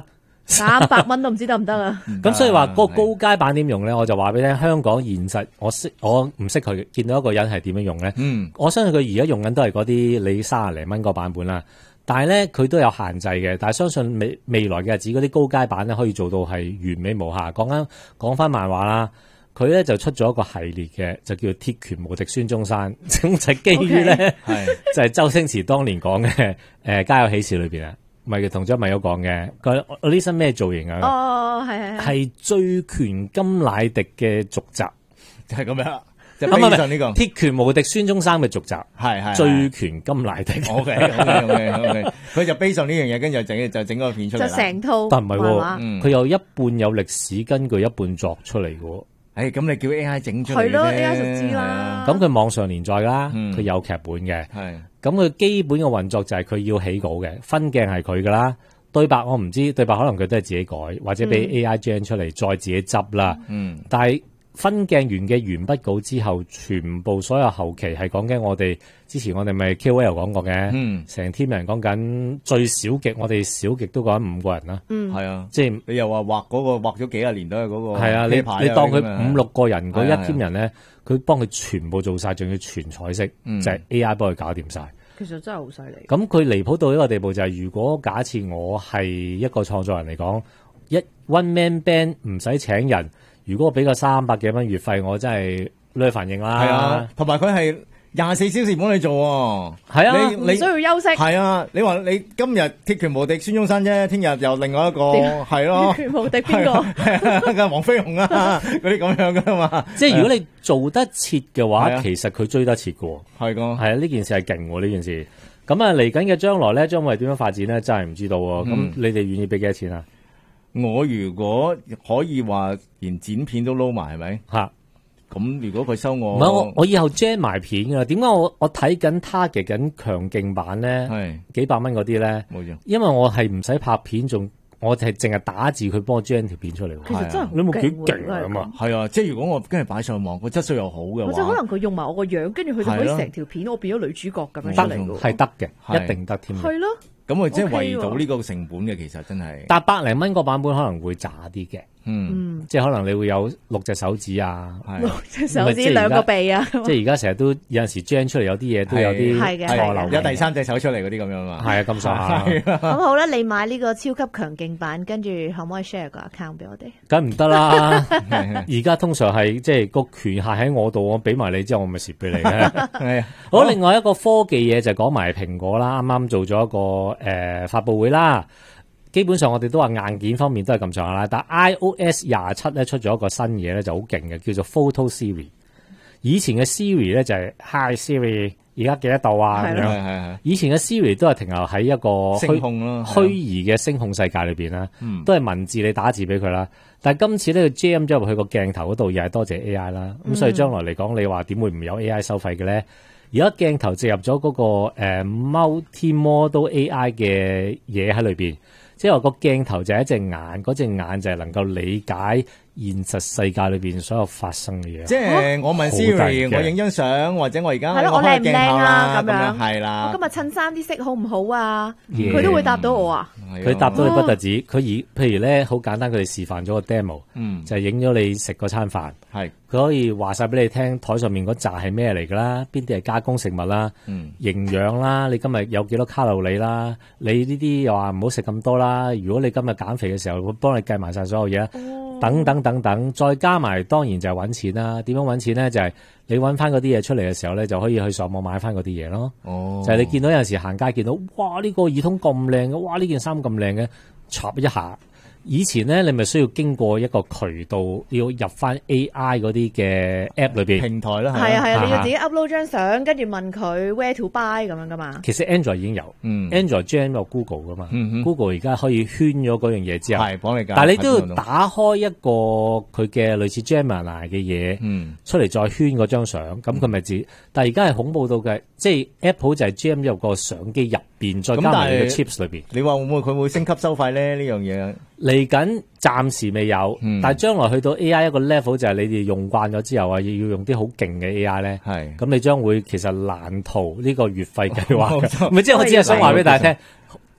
三百蚊都唔知得唔得啊？ 咁所以話嗰個高階版點用咧？我就話俾你聽，香港現實我識我唔識佢，見到一個人係點樣用咧？嗯，我相信佢而家用緊都係嗰啲你三十零蚊個版本啦。但係咧，佢都有限制嘅。但係相信未未來嘅日子，嗰啲高階版咧可以做到係完美無瑕。講緊講翻漫畫啦，佢咧就出咗一個系列嘅，就叫《鐵拳無敵孫中山》，咁就係基於咧，okay. 就係周星馳當年講嘅誒《家有喜事》裏邊啊。咪同張咪友講嘅，佢我呢身咩造型啊？ 哦，係係係， 係醉拳金乃迪嘅續集， 就係咁樣。 唔係唔係呢個鐵拳無敵孫中山嘅續集， 係係醉拳金乃迪。 O K O K O K O K， 佢就 base 上呢樣嘢，跟住就整就整個片出嚟， 就成套。 但唔係喎，佢有一半有歷史根據，一半作出嚟嘅。 誒，咁你叫 A I 整出嚟係咯 ，A I 就知啦。 咁佢網上連載啦，佢、嗯、有劇本嘅。係咁佢基本嘅運作就係佢要起稿嘅，分鏡係佢噶啦，對白我唔知，對白可能佢都係自己改，或者俾 A I gen 出嚟、嗯、再自己執啦。嗯，但係分鏡完嘅完筆稿之後，全部所有後期係講緊我哋之前我哋咪 K O L 講過嘅，嗯，成 team 人講緊最少極，我哋少極都講緊五個人啦，嗯，係啊，即係你又話畫嗰個畫咗幾廿年都係嗰個，係啊，你你當佢五六個人嗰一 team 人咧，佢幫佢全部做晒，仲要全彩色，嗯、就係 A I 幫佢搞掂晒。 其實真係好犀利。 咁佢離譜到一個地步就係、是，如果假設我係一個創作人嚟講，一 one man band 唔使請人。如果我俾個三百幾蚊月費，我真係攞去反應啦。係啊，同埋佢係廿四小時幫你做喎。係啊， 你唔需要休息。係啊，你話你今日鐵拳無敵孫中山啫，聽日又另外一個係咯。鐵拳無敵邊個？係啊，黃飛鴻啊，嗰啲咁樣噶嘛。即係如果你做得切嘅話，啊、其實佢追得切嘅。係個。係啊，呢件事係勁喎，呢件事。咁啊，嚟緊嘅將來咧，將會點樣發展咧？真係唔知道喎。咁、嗯、你哋願意俾幾多錢啊？ 我如果可以話連剪片都撈埋，係咪？吓，咁如果佢收我，唔係我， 我以後 gen 埋片噶啦。點解我我睇緊 target 緊強勁版咧？係幾百蚊嗰啲咧？冇錯，因為我係唔使拍片，仲我係淨係打字，佢幫我 gen 條片出嚟。其實真係你冇幾勁啊嘛？係啊，即係如果我跟住擺上網，個質素又好嘅話，或者可能佢用埋我個樣，跟住佢就可以成條片，我變咗女主角咁樣出嚟。係得嘅，一定得添。係咯。咁佢即係圍到呢個成本嘅，其實真係。但百零蚊個版本可能會渣啲嘅，嗯，即係可能你會有六隻手指啊，六隻手指兩個鼻啊，即係而家成日都有陣時 gen 出嚟有啲嘢都有啲錯漏，有第三隻手出嚟嗰啲咁樣嘛。係啊，咁上下。 咁好啦，你買呢個超級強勁版，跟住可唔可以 share 個 account 俾我哋？ 梗唔得啦！而家通常係即係個權限喺我度，我俾埋你之後，我咪蝕俾你嘅。係啊。好，另外一個科技嘢就講埋蘋果啦，啱啱做咗一個。誒、呃，發佈會啦，基本上我哋都話硬件方面都係咁上下啦，但係 iOS 廿七咧出咗一個新嘢咧就好勁嘅，叫做 Photo Siri。以前嘅 Siri 咧就係、是、Hi Siri， 而家幾多度啊咁樣。係係以前嘅 Siri 都係停留喺一個聲控咯， 虛擬嘅聲控世界裏邊啦，都係文字你打字俾佢啦。但係今次咧佢 jam 咗入去個鏡頭嗰度，又係多謝 A I 啦。咁、嗯、所以將來嚟講，你話點會唔有 A I 收費嘅咧？而家鏡頭植入咗嗰、那個誒、呃、multi-modal A I 嘅嘢喺裏邊，即係話個鏡頭就係一隻眼，嗰隻眼就係能夠理解現實世界裏邊所有發生嘅嘢。即係我問 Siri，我影張相，或者我而家係咯，我靚唔靚啊？咁樣係啦。 我今日襯衫啲色好唔好啊？佢、yeah. 都會答到我啊！ 佢答到你不特止，佢以譬如咧好簡單，佢哋示範咗個 demo，、嗯、就係影咗你食嗰餐飯。係佢可以話晒俾你聽，台上面嗰扎係咩嚟噶啦？邊啲係加工食物啦？嗯、營養啦，你今日有幾多卡路里啦？你呢啲又話唔好食咁多啦。如果你今日減肥嘅時候，會幫你計埋晒所有嘢。哦等等等等，再加埋當然就係揾錢啦。點樣揾錢咧？就係、是、你揾翻嗰啲嘢出嚟嘅時候咧，就可以去上網買翻嗰啲嘢咯。哦，就係、是、你見到有陣時行街見到，哇！呢、這個耳筒咁靚嘅，哇！呢件衫咁靚嘅，插一下。以前咧，你咪需要經過一個渠道，要入翻 A I 嗰啲嘅 app 裏邊平台啦。 係啊係啊，你要自己 upload 張相，跟住問佢 where to buy 咁樣噶嘛。 其實 Android 已經有、嗯、Android jam 有 Google 噶嘛、嗯。Google 而家可以圈咗嗰樣嘢之後，係幫你。但係你都要打開一個佢嘅類似 Gemini 嘅嘢、嗯，出嚟再圈嗰張相，咁佢咪知。但係而家係恐怖到嘅，即係 Apple 就係 jam 入個相機入邊，再加埋你嘅 chips 裏邊。你話會唔會佢會升級收費咧？呢樣嘢？嚟緊暫時未有，嗯、但係將來去到 A I 一個 level 就係你哋用慣咗之後啊，要用啲好勁嘅 A I 咧，係咁你將會其實難逃呢個月費計劃嘅，咪即係我只係想話俾大家聽，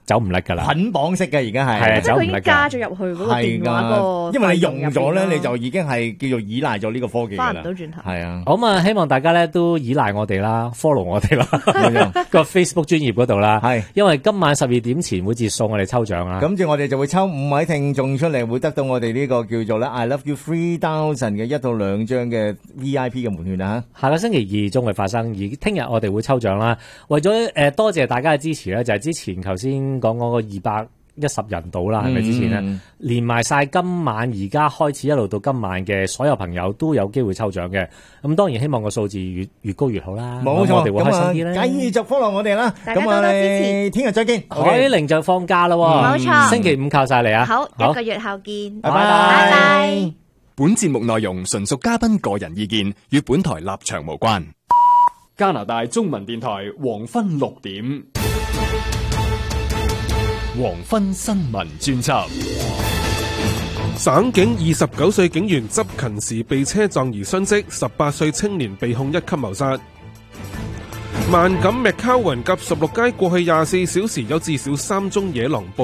走唔甩噶啦， 捆綁式嘅而家係， 係啊， 即係佢已經加咗入去嗰個電話個， 因為你用咗咧，你就已經係叫做依賴咗呢個科技噶啦， 翻唔到轉頭。 係啊， 咁啊，希望大家咧都依賴我哋啦 ，follow 我哋啦，個 Facebook 專頁嗰度啦， 係，因為今晚十二點前會結束，我哋抽獎啦。 咁住我哋就會抽五位聽眾出嚟，會得到我哋呢個叫做咧 I Love You Three Thousand 嘅一到兩張嘅 V I P 嘅門券啊！ 下個星期二仲會發生，而聽日我哋會抽獎啦。為咗誒、呃、多謝大家嘅支持咧，就係、是、之前頭先講嗰個二百一十人度啦，係咪之前咧、嗯、連埋晒今晚而家開始一路到今晚嘅所有朋友都有機會抽獎嘅。咁當然希望個數字越越高越好啦。 冇錯， 我哋會開心啲咧。 繼續 follow 我哋啦， 大家多多支持。 聽日再見。 海玲就放假啦， 冇錯， 星期五靠晒你啊！ 好，一個月後見， 拜拜。 拜拜。 本節目內容純屬嘉賓個人意見，與本台立場無關。加拿大中文電台黃昏六點，黃昏新聞專輯。 省警二十九歲警員執勤時被車撞而殉職，十八歲青年被控一級謀殺。萬錦麥卡雲及十六街過去廿四小時有至少三宗野狼報